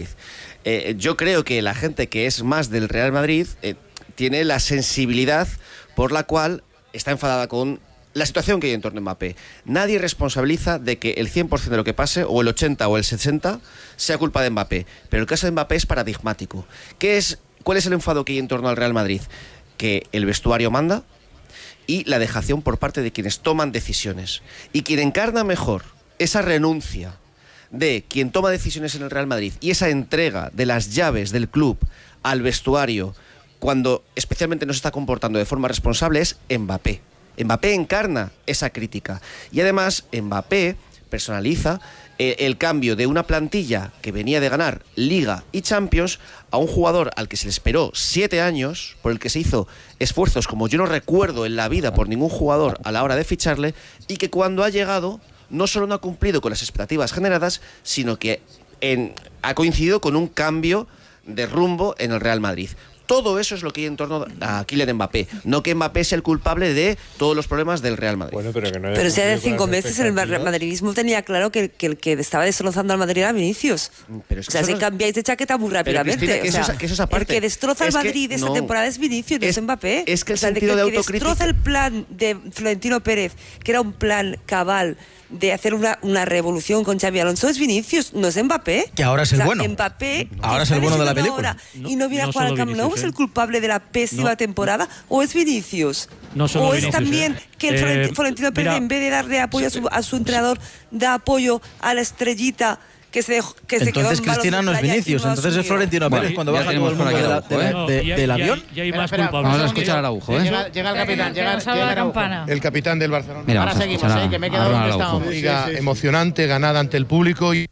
Yo creo que la gente que es más del Real Madrid tiene la sensibilidad por la cual está enfadada con la situación que hay en torno a Mbappé. Nadie responsabiliza de que el 100% de lo que pase, o el 80 o el 60, sea culpa de Mbappé. Pero el caso de Mbappé es paradigmático. ¿Cuál es el enfado que hay en torno al Real Madrid? Que el vestuario manda y la dejación por parte de quienes toman decisiones. Y quien encarna mejor esa renuncia de quien toma decisiones en el Real Madrid y esa entrega de las llaves del club al vestuario cuando especialmente no se está comportando de forma responsable es Mbappé. Mbappé encarna esa crítica. Y además Mbappé personaliza el cambio de una plantilla que venía de ganar Liga y Champions a un jugador al que se le esperó 7 años, por el que se hizo esfuerzos como yo no recuerdo en la vida por ningún jugador a la hora de ficharle, y que cuando ha llegado no solo no ha cumplido con las expectativas generadas, sino que ha coincidido con un cambio de rumbo en el Real Madrid. Todo eso es lo que hay en torno a Kylian Mbappé. No que Mbappé sea el culpable de todos los problemas del Real Madrid. Bueno, pero si hace 5 meses el madridismo tenía claro que el que estaba destrozando al Madrid era Vinicius. Pero es que si cambiáis de chaqueta muy rápidamente. Cristina, que eso es aparte. El que destroza al Madrid esta temporada es Vinicius, no es Mbappé. Es que el sentido de autocrítica... que destroza el plan de Florentino Pérez, que era un plan cabal de hacer una revolución con Xabi Alonso, es Vinicius, no es Mbappé. Que ahora es el bueno. Mbappé, ahora es el bueno de la película. Y no viene a jugar al Camp Nou, ¿es el culpable de la pésima temporada? ¿O es Vinicius? No solo ¿O Vinicius, es también que el Florentino Pérez, en vez de darle apoyo a su entrenador, da apoyo a la estrellita que se entonces Cristina no es Vinicius, entonces es Florentino Pérez cuando baja todo el mundo del avión. Vamos a escuchar a Araujo. Llega el capitán, llega Araujo. El capitán del Barcelona. Mira, ahora seguimos, que me he quedado donde estábamos. Liga emocionante, ganada ante el público y...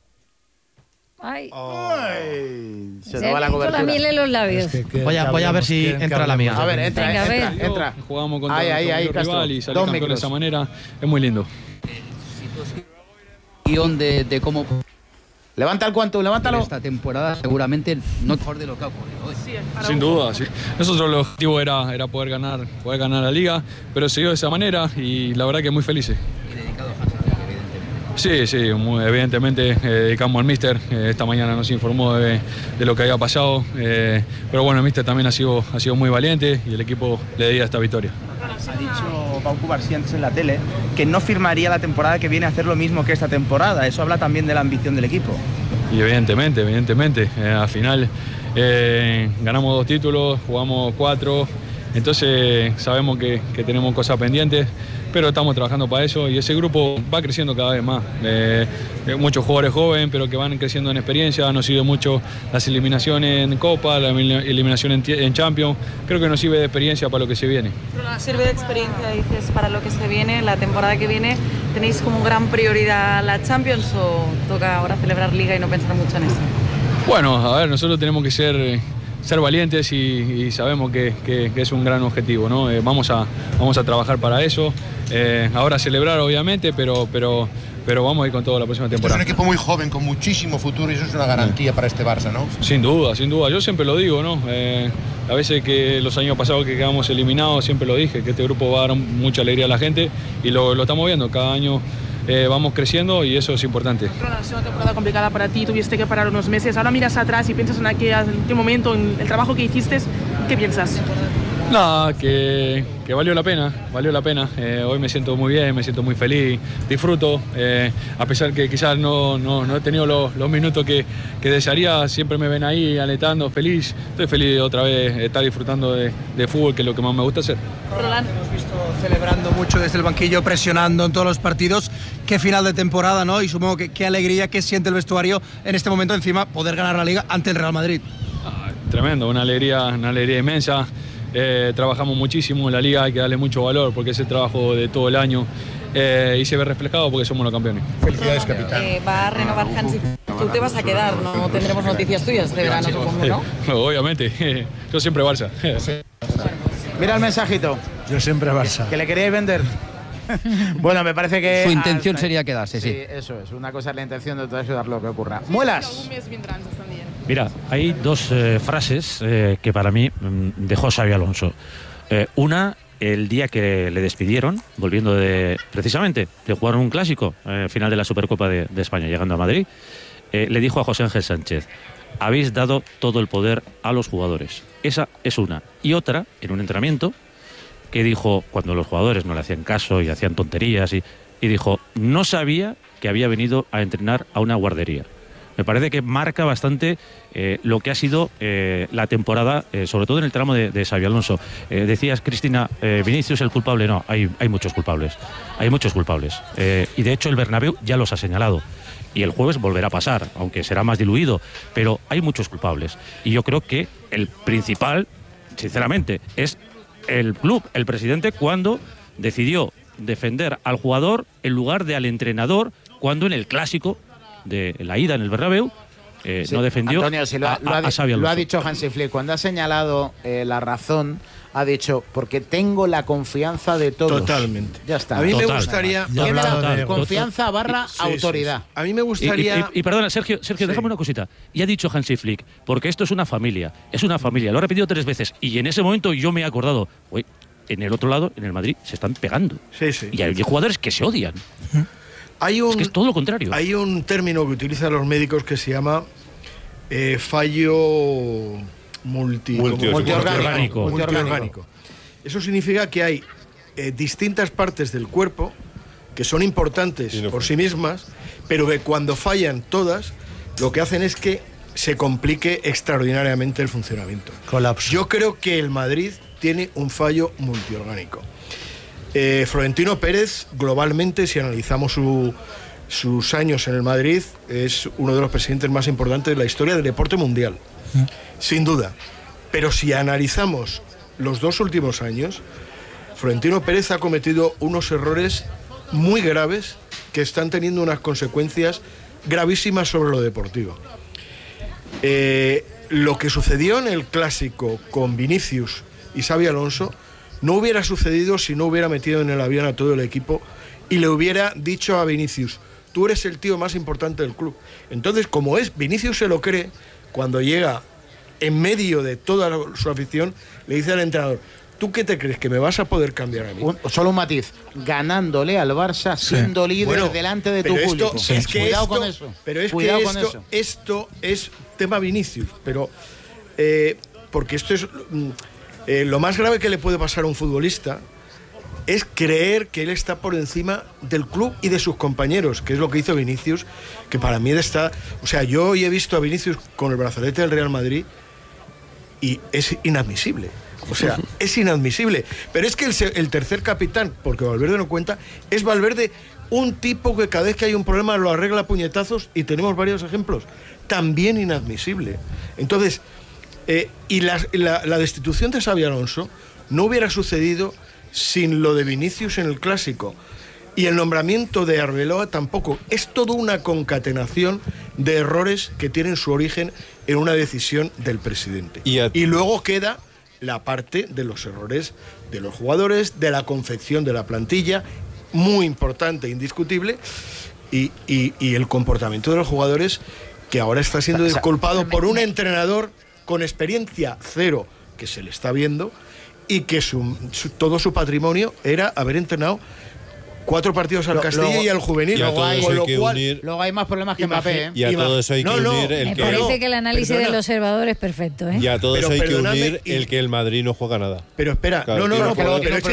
Ay. Se te va la cobertura. La miel en los labios. Voy a ver si entra la mía. A ver, entra. Jugamos contra un rival y salir campeón de esa manera. Es muy lindo. Guión de cómo... Levanta el cuanto, levántalo. Esta temporada seguramente no mejor de lo que ha ocurrido hoy. Sin duda, sí. Nosotros el objetivo era poder ganar la liga, pero se dio de esa manera y la verdad que muy felices. Y dedicado a Hansi Flick, evidentemente. Sí, muy evidentemente dedicamos al míster. Esta mañana nos informó de lo que había pasado, pero bueno, el míster también ha sido muy valiente y el equipo le dedica esta victoria. Ha dicho Pau Cubarsí antes en la tele que no firmaría la temporada que viene a hacer lo mismo que esta temporada. Eso habla también de la ambición del equipo. Y evidentemente. Al final ganamos 2 títulos, jugamos 4, entonces sabemos que tenemos cosas pendientes, pero estamos trabajando para eso y ese grupo va creciendo cada vez más. Muchos jugadores jóvenes, pero que van creciendo en experiencia. Nos sirve mucho las eliminaciones en Copa, la eliminación en Champions. Creo que nos sirve de experiencia para lo que se viene. Sirve de experiencia, dices, para lo que se viene, la temporada que viene. ¿Tenéis como gran prioridad la Champions o toca ahora celebrar Liga y no pensar mucho en eso? Bueno, a ver, nosotros tenemos que ser valientes y sabemos que es un gran objetivo, ¿no? Vamos a trabajar para eso. Ahora celebrar, obviamente, pero pero vamos a ir con todo la próxima temporada. Es un equipo muy joven, con muchísimo futuro, y eso es una garantía para este Barça, ¿no? Sin duda, sin duda. Yo siempre lo digo, ¿no? A veces que los años pasados que quedamos eliminados, siempre lo dije, que este grupo va a dar mucha alegría a la gente y lo estamos viendo. Cada año vamos creciendo y eso es importante. Ha sido una temporada complicada para ti, tuviste que parar unos meses. Ahora miras atrás y piensas en aquel momento, en el trabajo que hiciste. ¿Qué piensas? Nada, que valió la pena, hoy me siento muy bien, me siento muy feliz, disfruto, a pesar que quizás no he tenido los minutos que desearía, siempre me ven ahí alentando, feliz, estoy feliz de otra vez estar disfrutando de fútbol, que es lo que más me gusta hacer. Roland. Hemos visto celebrando mucho desde el banquillo, presionando en todos los partidos, qué final de temporada, ¿no? Y supongo que qué alegría, qué siente el vestuario en este momento, encima poder ganar la Liga ante el Real Madrid. Tremendo, una alegría inmensa. Trabajamos muchísimo en la Liga, hay que darle mucho valor porque es el trabajo de todo el año y se ve reflejado porque somos los campeones. Felicidades, capitán. Va a renovar Hansi. Tú te vas a quedar, no tendremos noticias tuyas de verano, supongo, ¿no? Obviamente, yo siempre Barça. Mira el mensajito. Yo siempre Barça. ¿Que le queríais vender? Bueno, me parece que... Su intención sería quedarse, sí. Sí, eso es. Una cosa es la intención, otra es ayudar lo que ocurra. Muelas. Mira, hay dos frases que para mí dejó Xabi Alonso. Una, el día que le despidieron, volviendo precisamente de jugar un clásico, final de la Supercopa de España, llegando a Madrid, le dijo a José Ángel Sánchez: habéis dado todo el poder a los jugadores. Esa es una. Y otra, en un entrenamiento, que dijo, cuando los jugadores no le hacían caso y hacían tonterías, y dijo, no sabía que había venido a entrenar a una guardería. Me parece que marca bastante lo que ha sido la temporada, sobre todo en el tramo de Xabi Alonso. Decías, Cristina, Vinicius el culpable. No, hay muchos culpables. Hay muchos culpables. Y de hecho el Bernabéu ya los ha señalado. Y el jueves volverá a pasar, aunque será más diluido. Pero hay muchos culpables. Y yo creo que el principal, sinceramente, es el club, el presidente, cuando decidió defender al jugador en lugar de al entrenador, cuando en el clásico de la ida en el Bernabéu no defendió Antonio, si a Xabi Alonso. Lo ha dicho Hansi Flick, cuando ha señalado la razón, ha dicho, porque tengo la confianza de todos. Totalmente. Ya está. A mí me gustaría... Confianza barra autoridad. Sí. A mí me gustaría... Y perdona, Sergio, déjame una cosita. Y ha dicho Hansi Flick, porque esto es una familia, lo ha repetido 3 veces, y en ese momento yo me he acordado, en el otro lado, en el Madrid, se están pegando. Sí, sí. Y hay jugadores que se odian. Es que es todo lo contrario. Hay un término que utilizan los médicos que se llama fallo multiorgánico. Eso significa que hay distintas partes del cuerpo que son importantes por sí mismas, pero que cuando fallan todas, lo que hacen es que se complique extraordinariamente el funcionamiento. Colapso. Yo creo que el Madrid tiene un fallo multiorgánico. Florentino Pérez, globalmente, si analizamos sus años en el Madrid, es uno de los presidentes más importantes de la historia del deporte mundial, sin duda. Pero si analizamos los 2 últimos años, Florentino Pérez ha cometido unos errores muy graves que están teniendo unas consecuencias gravísimas sobre lo deportivo. Lo que sucedió en el Clásico con Vinicius y Xabi Alonso no hubiera sucedido si no hubiera metido en el avión a todo el equipo y le hubiera dicho a Vinicius: tú eres el tío más importante del club. Entonces, como Vinicius se lo cree, cuando llega en medio de toda su afición, le dice al entrenador: ¿tú qué te crees, que me vas a poder cambiar a mí? Solo un matiz, ganándole al Barça, siendo líder delante de tu público. Cuidado con eso. Pero es esto es tema Vinicius, pero porque esto es... lo más grave que le puede pasar a un futbolista es creer que él está por encima del club y de sus compañeros, que es lo que hizo Vinicius, que para mí está... O sea, yo hoy he visto a Vinicius con el brazalete del Real Madrid y es inadmisible. O sea, es inadmisible. Pero es que el tercer capitán, porque Valverde no cuenta, es Valverde, un tipo que cada vez que hay un problema lo arregla a puñetazos, y tenemos varios ejemplos. También inadmisible. Entonces... y la destitución de Xabi Alonso no hubiera sucedido sin lo de Vinicius en el Clásico, y el nombramiento de Arbeloa tampoco. Es toda una concatenación de errores que tienen su origen en una decisión del presidente. Y luego queda la parte de los errores de los jugadores, de la confección de la plantilla, muy importante, indiscutible. y el comportamiento de los jugadores, que ahora está siendo disculpado por un entrenador con experiencia cero, que se le está viendo, y que todo su patrimonio era haber entrenado 4 partidos al Castilla y al juvenil. Luego hay más problemas que Mbappé. Y a todo eso hay que unir Me parece que el análisis del observador es perfecto. Y a todo eso hay que unir el que el Madrid no juega nada. Pero espera, claro, tiene un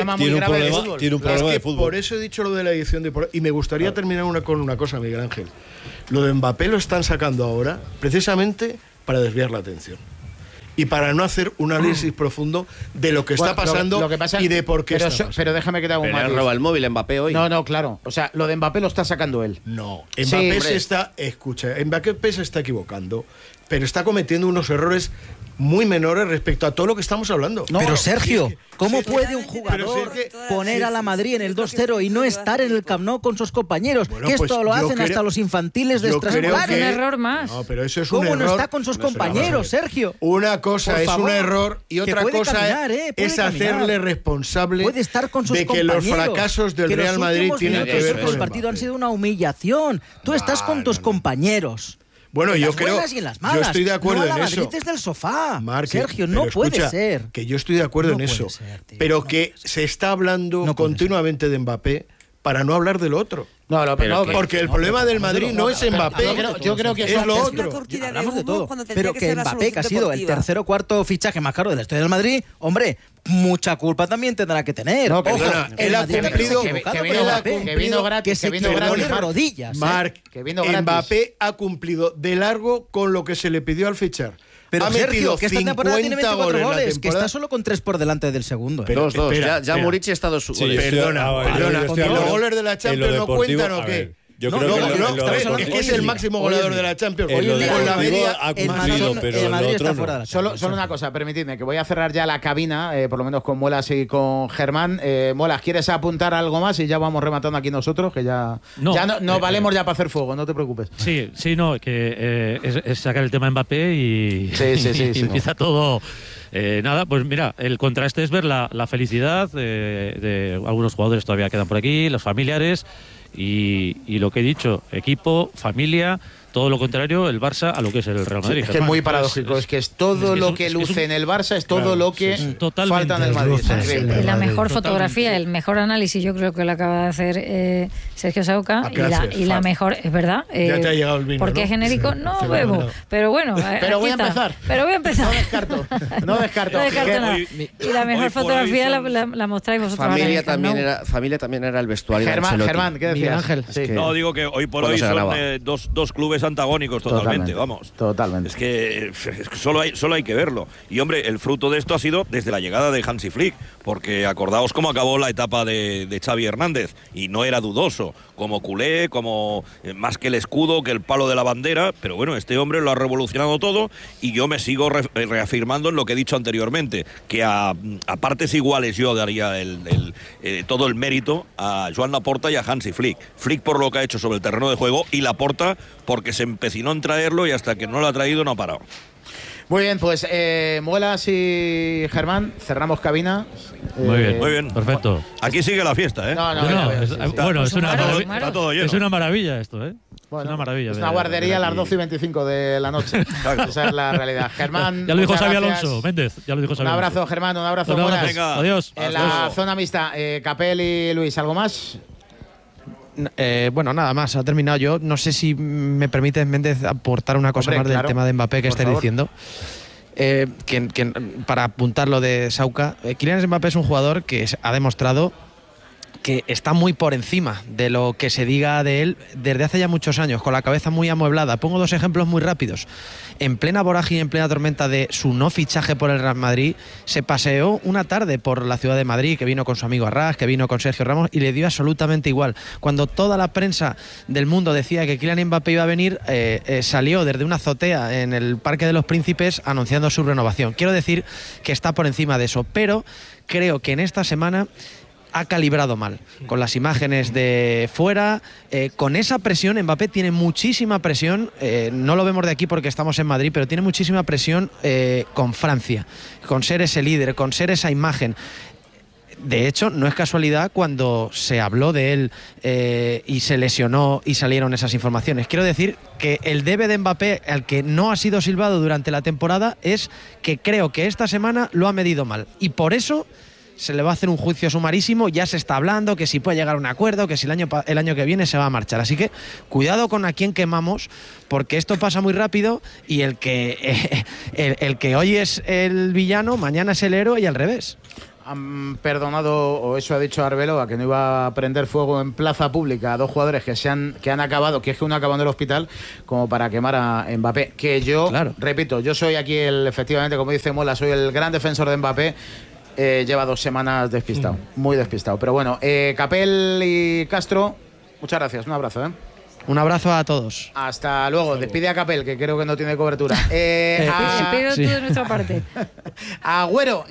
problema de fútbol. Por eso he dicho lo de la edición de... Y me gustaría terminar con una cosa, Miguel Ángel. Lo de Mbappé lo están sacando ahora precisamente para desviar la atención. Y para no hacer un análisis profundo de lo que está pasando lo que pasa, y de por qué está pasando. Pero déjame que te haga un matiz. roba el móvil Mbappé hoy. No, claro. O sea, lo de Mbappé lo está sacando él. No, Mbappé Mbappé se está equivocando, pero está cometiendo unos errores muy menores respecto a todo lo que estamos hablando. Pero Sergio, ¿cómo puede un jugador poner a la Madrid en el 2-0 y no estar en el Camp Nou con sus compañeros? Bueno, que pues esto lo hacen hasta los infantiles de Estrasburgo. Un error más. No, pero eso es un error. ¿Cómo no está con sus compañeros, Sergio? Una cosa es un error y otra cosa es hacerle responsable puede estar con sus de que los fracasos del Real Madrid tienen que ver con el partido. Han sido una humillación. Tú estás con tus compañeros. Bueno, yo creo. Yo estoy de acuerdo en eso. Desde el sofá. Sergio, no puede ser. Que yo estoy de acuerdo en eso. Pero que se está hablando continuamente de Mbappé para no hablar del otro. Porque el problema del Madrid no es Mbappé. Yo creo que es lo otro. Hablamos de todo. Pero que Mbappé, que ha sido el tercer o cuarto fichaje más caro de la historia del Madrid, hombre, mucha culpa también tendrá que tener. No, perdona, él ha cumplido que vino gratis, que vino gratis rodillas. Marc, Mbappé ha cumplido de largo con lo que se le pidió al fichar. Pero ha metido que esta temporada tiene 24 goles, que está solo solo con 3 por delante del segundo. Pero dos. Ya Muric ha estado su goles. Perdona. ¿Los goles de la Champions no cuentan o qué? Yo creo es que es el máximo goleador de la Champions. Con la media ha cumplido, pero el Madrid otro está fuera de la Champions. Solo una cosa, permitidme, que voy a cerrar ya la cabina, por lo menos con Muelas y con Germán. Muelas, ¿quieres apuntar algo más? Y ya vamos rematando aquí nosotros, que ya no valemos ya para hacer fuego, no te preocupes. Sí, que es sacar el tema Mbappé y empieza todo... nada, pues mira, el contraste es ver la felicidad de algunos jugadores todavía quedan por aquí, los familiares y lo que he dicho, equipo, familia, todo lo contrario, el Barça a lo que es el Real Madrid. Es que es muy paradójico, es que es todo lo que luce en el Barça, es todo lo que falta en el Madrid. Y la mejor fotografía, el mejor análisis, yo creo que lo acaba de hacer Sergio Sauca. Y la mejor, es verdad. Ya te ha llegado el vino. Porque es genérico, no bebo. Pero bueno, pero voy a empezar. No descarto nada. Y la mejor fotografía la mostráis vosotros. Familia también era el vestuario. Germán, ¿qué decía Ángel? No, digo que hoy por hoy son dos clubes antagónicos totalmente, vamos. Totalmente. Es que solo hay que verlo. Y hombre, el fruto de esto ha sido desde la llegada de Hansi Flick, porque acordaos cómo acabó la etapa de Xavi Hernández, y no era dudoso, como culé, como más que el escudo, que el palo de la bandera, pero bueno, este hombre lo ha revolucionado todo, y yo me sigo reafirmando en lo que he dicho anteriormente, que a partes iguales yo daría todo el mérito a Joan Laporta y a Hansi Flick. Flick por lo que ha hecho sobre el terreno de juego, y Laporta porque se empecinó en traerlo, y hasta que no lo ha traído no ha parado. Muy bien, pues Muelas y Germán, cerramos cabina. Muy bien, perfecto. Aquí sigue la fiesta, ¿eh? Es una maravilla esto, ¿eh? Bueno, es una maravilla. Es una guardería a las 12:25 de la noche. Esa es la realidad. Germán, ya lo dijo Xabi Alonso, Méndez. Ya lo dijo Xabi Un abrazo, Germán, un abrazo. Venga, adiós. En la zona mixta, Capel y Luis, ¿algo más? Bueno, nada más, ha terminado. Yo no sé si me permites, Méndez, aportar una cosa más del tema de Mbappé que estáis diciendo. Para apuntar lo de Sauca, Kylian Mbappé es un jugador que ha demostrado que está muy por encima de lo que se diga de él desde hace ya muchos años, con la cabeza muy amueblada. Pongo 2 ejemplos muy rápidos. En plena vorágine, en plena tormenta de su no fichaje por el Real Madrid, se paseó una tarde por la ciudad de Madrid, que vino con su amigo Arras, que vino con Sergio Ramos, y le dio absolutamente igual. Cuando toda la prensa del mundo decía que Kylian Mbappé iba a venir, salió desde una azotea en el Parque de los Príncipes anunciando su renovación. Quiero decir que está por encima de eso, pero creo que en esta semana ha calibrado mal, con las imágenes de fuera, con esa presión. Mbappé tiene muchísima presión, no lo vemos de aquí porque estamos en Madrid, pero tiene muchísima presión con Francia, con ser ese líder, con ser esa imagen. De hecho, no es casualidad cuando se habló de él y se lesionó y salieron esas informaciones. Quiero decir que el debe de Mbappé, al que no ha sido silbado durante la temporada, es que creo que esta semana lo ha medido mal. Y por eso se le va a hacer un juicio sumarísimo. Ya se está hablando que si puede llegar a un acuerdo, que si el año que viene se va a marchar. Así que cuidado con a quién quemamos, porque esto pasa muy rápido y el que hoy es el villano, mañana es el héroe y al revés. Han perdonado, o eso ha dicho Arbeloa, que no iba a prender fuego en plaza pública a dos jugadores que han acabado, que es que uno acabó en el hospital, como para quemar a Mbappé. Que yo, claro, repito, yo soy aquí efectivamente, como dice Mola, soy el gran defensor de Mbappé. Lleva 2 semanas despistado, muy despistado. Pero bueno, Capel y Castro, muchas gracias, un abrazo, Un abrazo a todos. Hasta luego. Despide a Capel, que creo que no tiene cobertura. Espero tú de nuestra parte. Agüero,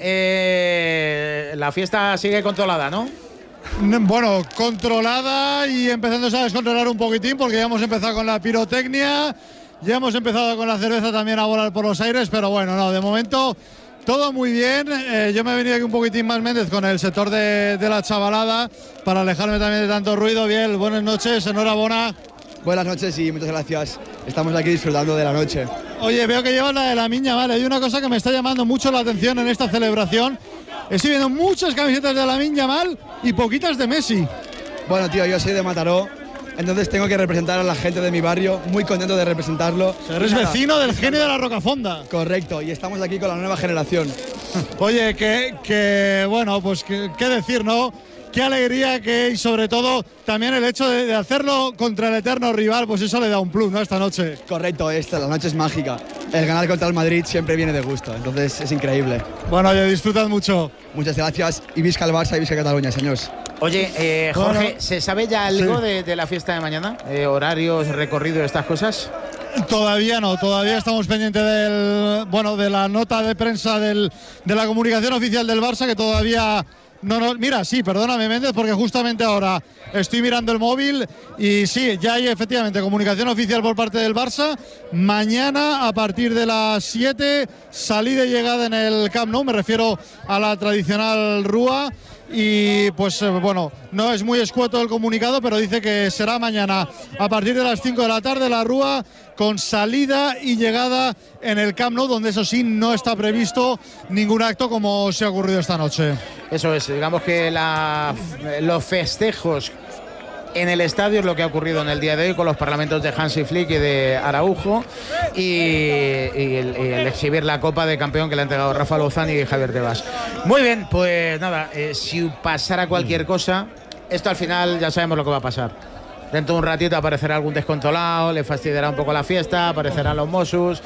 la fiesta sigue controlada, ¿no? Bueno, controlada y empezándose a descontrolar un poquitín, porque ya hemos empezado con la pirotecnia, ya hemos empezado con la cerveza también a volar por los aires, pero bueno, no, de momento todo muy bien. Yo me he venido aquí un poquitín más, Méndez, con el sector de la chavalada, para alejarme también de tanto ruido. Bien, buenas noches, enhorabuena. Buenas noches y muchas gracias. Estamos aquí disfrutando de la noche. Oye, veo que llevas la de Lamine Yamal. Hay una cosa que me está llamando mucho la atención en esta celebración. Estoy viendo muchas camisetas de Lamine Yamal y poquitas de Messi. Bueno, tío, yo soy de Mataró, entonces tengo que representar a la gente de mi barrio. Muy contento de representarlo. Eres vecino del genio de la Rocafonda. Correcto, y estamos aquí con la nueva generación. Oye, bueno, pues qué decir, ¿no? Qué alegría y sobre todo también el hecho de hacerlo contra el eterno rival, pues eso le da un plus, ¿no? Esta noche. Correcto, la noche es mágica. El ganar contra el Madrid siempre viene de gusto, entonces es increíble. Bueno, oye, disfrutad mucho. Muchas gracias y visca el Barça y visca Cataluña, señores. Oye, Jorge, ¿se sabe ya algo de la fiesta de mañana? ¿Horarios, recorrido, estas cosas? Todavía no, todavía estamos pendientes de la nota de prensa de la comunicación oficial del Barça, que todavía... No, mira, sí, perdóname, Méndez, porque justamente ahora estoy mirando el móvil y sí, ya hay efectivamente comunicación oficial por parte del Barça. Mañana, a partir de las 7, salida y llegada en el Camp Nou, me refiero a la tradicional Rúa. Y pues bueno, no es muy escueto el comunicado, pero dice que será mañana a partir de las 5 de la tarde la Rúa, con salida y llegada en el Camp Nou, donde eso sí no está previsto ningún acto como se ha ocurrido esta noche. Eso es, digamos que los festejos en el estadio es lo que ha ocurrido en el día de hoy con los parlamentos de Hansi Flick y de Araujo y el exhibir la copa de campeón que le ha entregado Rafa Lozán y Javier Tebas. Muy bien, pues nada, si pasara cualquier cosa, esto al final ya sabemos lo que va a pasar. Dentro de un ratito aparecerá algún descontrolado, le fastidiará un poco la fiesta, aparecerán los Mossos,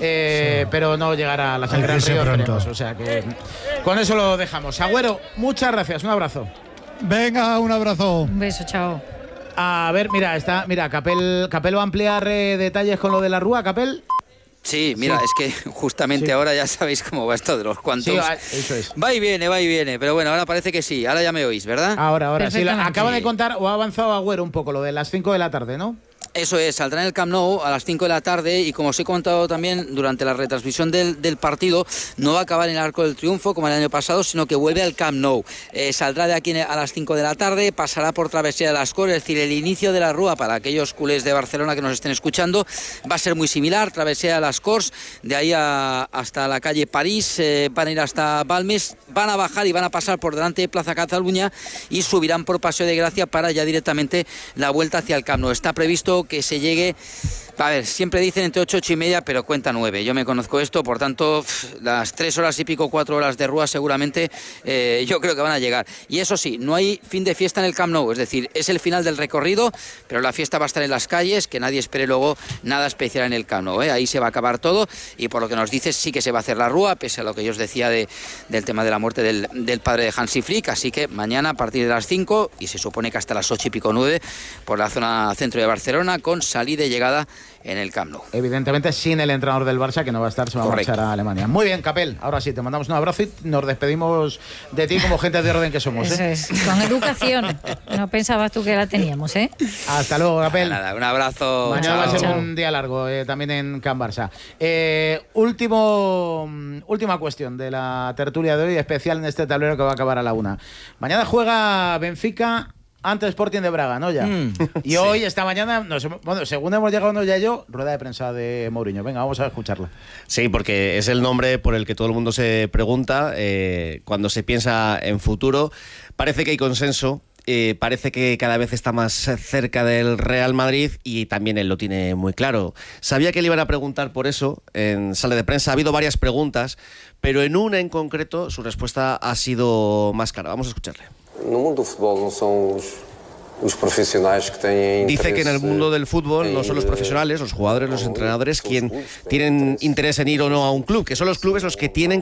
pero no llegará a la sangre del río, esperemos. O sea que con eso lo dejamos. Agüero, muchas gracias, un abrazo. Venga, un abrazo. Un beso, chao. A ver, mira, Capel va a ampliar detalles con lo de la Rúa, Capel. Sí, mira, sí. Es que justamente ahora ya sabéis cómo va esto de los cuantos. Sí, eso es. Va y viene, pero bueno, ahora parece que sí, ahora ya me oís, ¿verdad? Ahora, sí, acaba de contar, o ha avanzado Agüero un poco, lo de las 5 de la tarde, ¿no? Eso es, saldrá en el Camp Nou a las 5 de la tarde y como os he contado también durante la retransmisión del partido, no va a acabar en el Arco del Triunfo como el año pasado, sino que vuelve al Camp Nou. Saldrá de aquí a las 5 de la tarde, pasará por Travesía de las Corts, es decir, el inicio de la Rúa para aquellos culés de Barcelona que nos estén escuchando, va a ser muy similar, Travesía de las Corts, de ahí hasta la calle París, van a ir hasta Balmes, van a bajar y van a pasar por delante de Plaza Cataluña y subirán por Paseo de Gracia para ya directamente la vuelta hacia el Camp Nou. Está previsto que se llegue, a ver, siempre dicen entre 8 y media, pero cuenta 9. Yo me conozco esto, por tanto, las 3 horas y pico, 4 horas de Rúa seguramente yo creo que van a llegar. Y eso sí, no hay fin de fiesta en el Camp Nou, es decir, es el final del recorrido, pero la fiesta va a estar en las calles, que nadie espere luego nada especial en el Camp Nou, Ahí se va a acabar todo y por lo que nos dices sí que se va a hacer la Rúa, pese a lo que yo os decía del tema de la muerte del padre de Hansi Flick, así que mañana a partir de las 5 y se supone que hasta las 8 y pico 9 por la zona centro de Barcelona, Barcelona con salida y llegada en el Camp Nou. Evidentemente sin el entrenador del Barça, que no va a estar, se va a marchar a Alemania. Muy bien, Capel, ahora sí, te mandamos un abrazo y nos despedimos de ti como gente de orden que somos. Eso es, con educación. No pensabas tú que la teníamos, ¿eh? Hasta luego, Capel. Nada, un abrazo. Mañana va a ser un día largo, también en Can Barça. Última cuestión de la tertulia de hoy, especial en este tablero que va a acabar a la 1. Mañana juega Benfica ante Sporting de Braga, ¿no? Ya. Y hoy, esta mañana, según hemos llegado ya yo, rueda de prensa de Mourinho. Venga, vamos a escucharla. Sí, porque es el nombre por el que todo el mundo se pregunta cuando se piensa en futuro. Parece que hay consenso. Parece que cada vez está más cerca del Real Madrid y también él lo tiene muy claro. Sabía que le iban a preguntar por eso en sala de prensa. Ha habido varias preguntas, pero en una en concreto su respuesta ha sido más clara. Vamos a escucharle. No mundo del fútbol no son los profesionales que tienen. Dice que en el mundo del fútbol no son los profesionales, los jugadores, los entrenadores quien tienen interés en ir o no a un club, que son los clubes los que tienen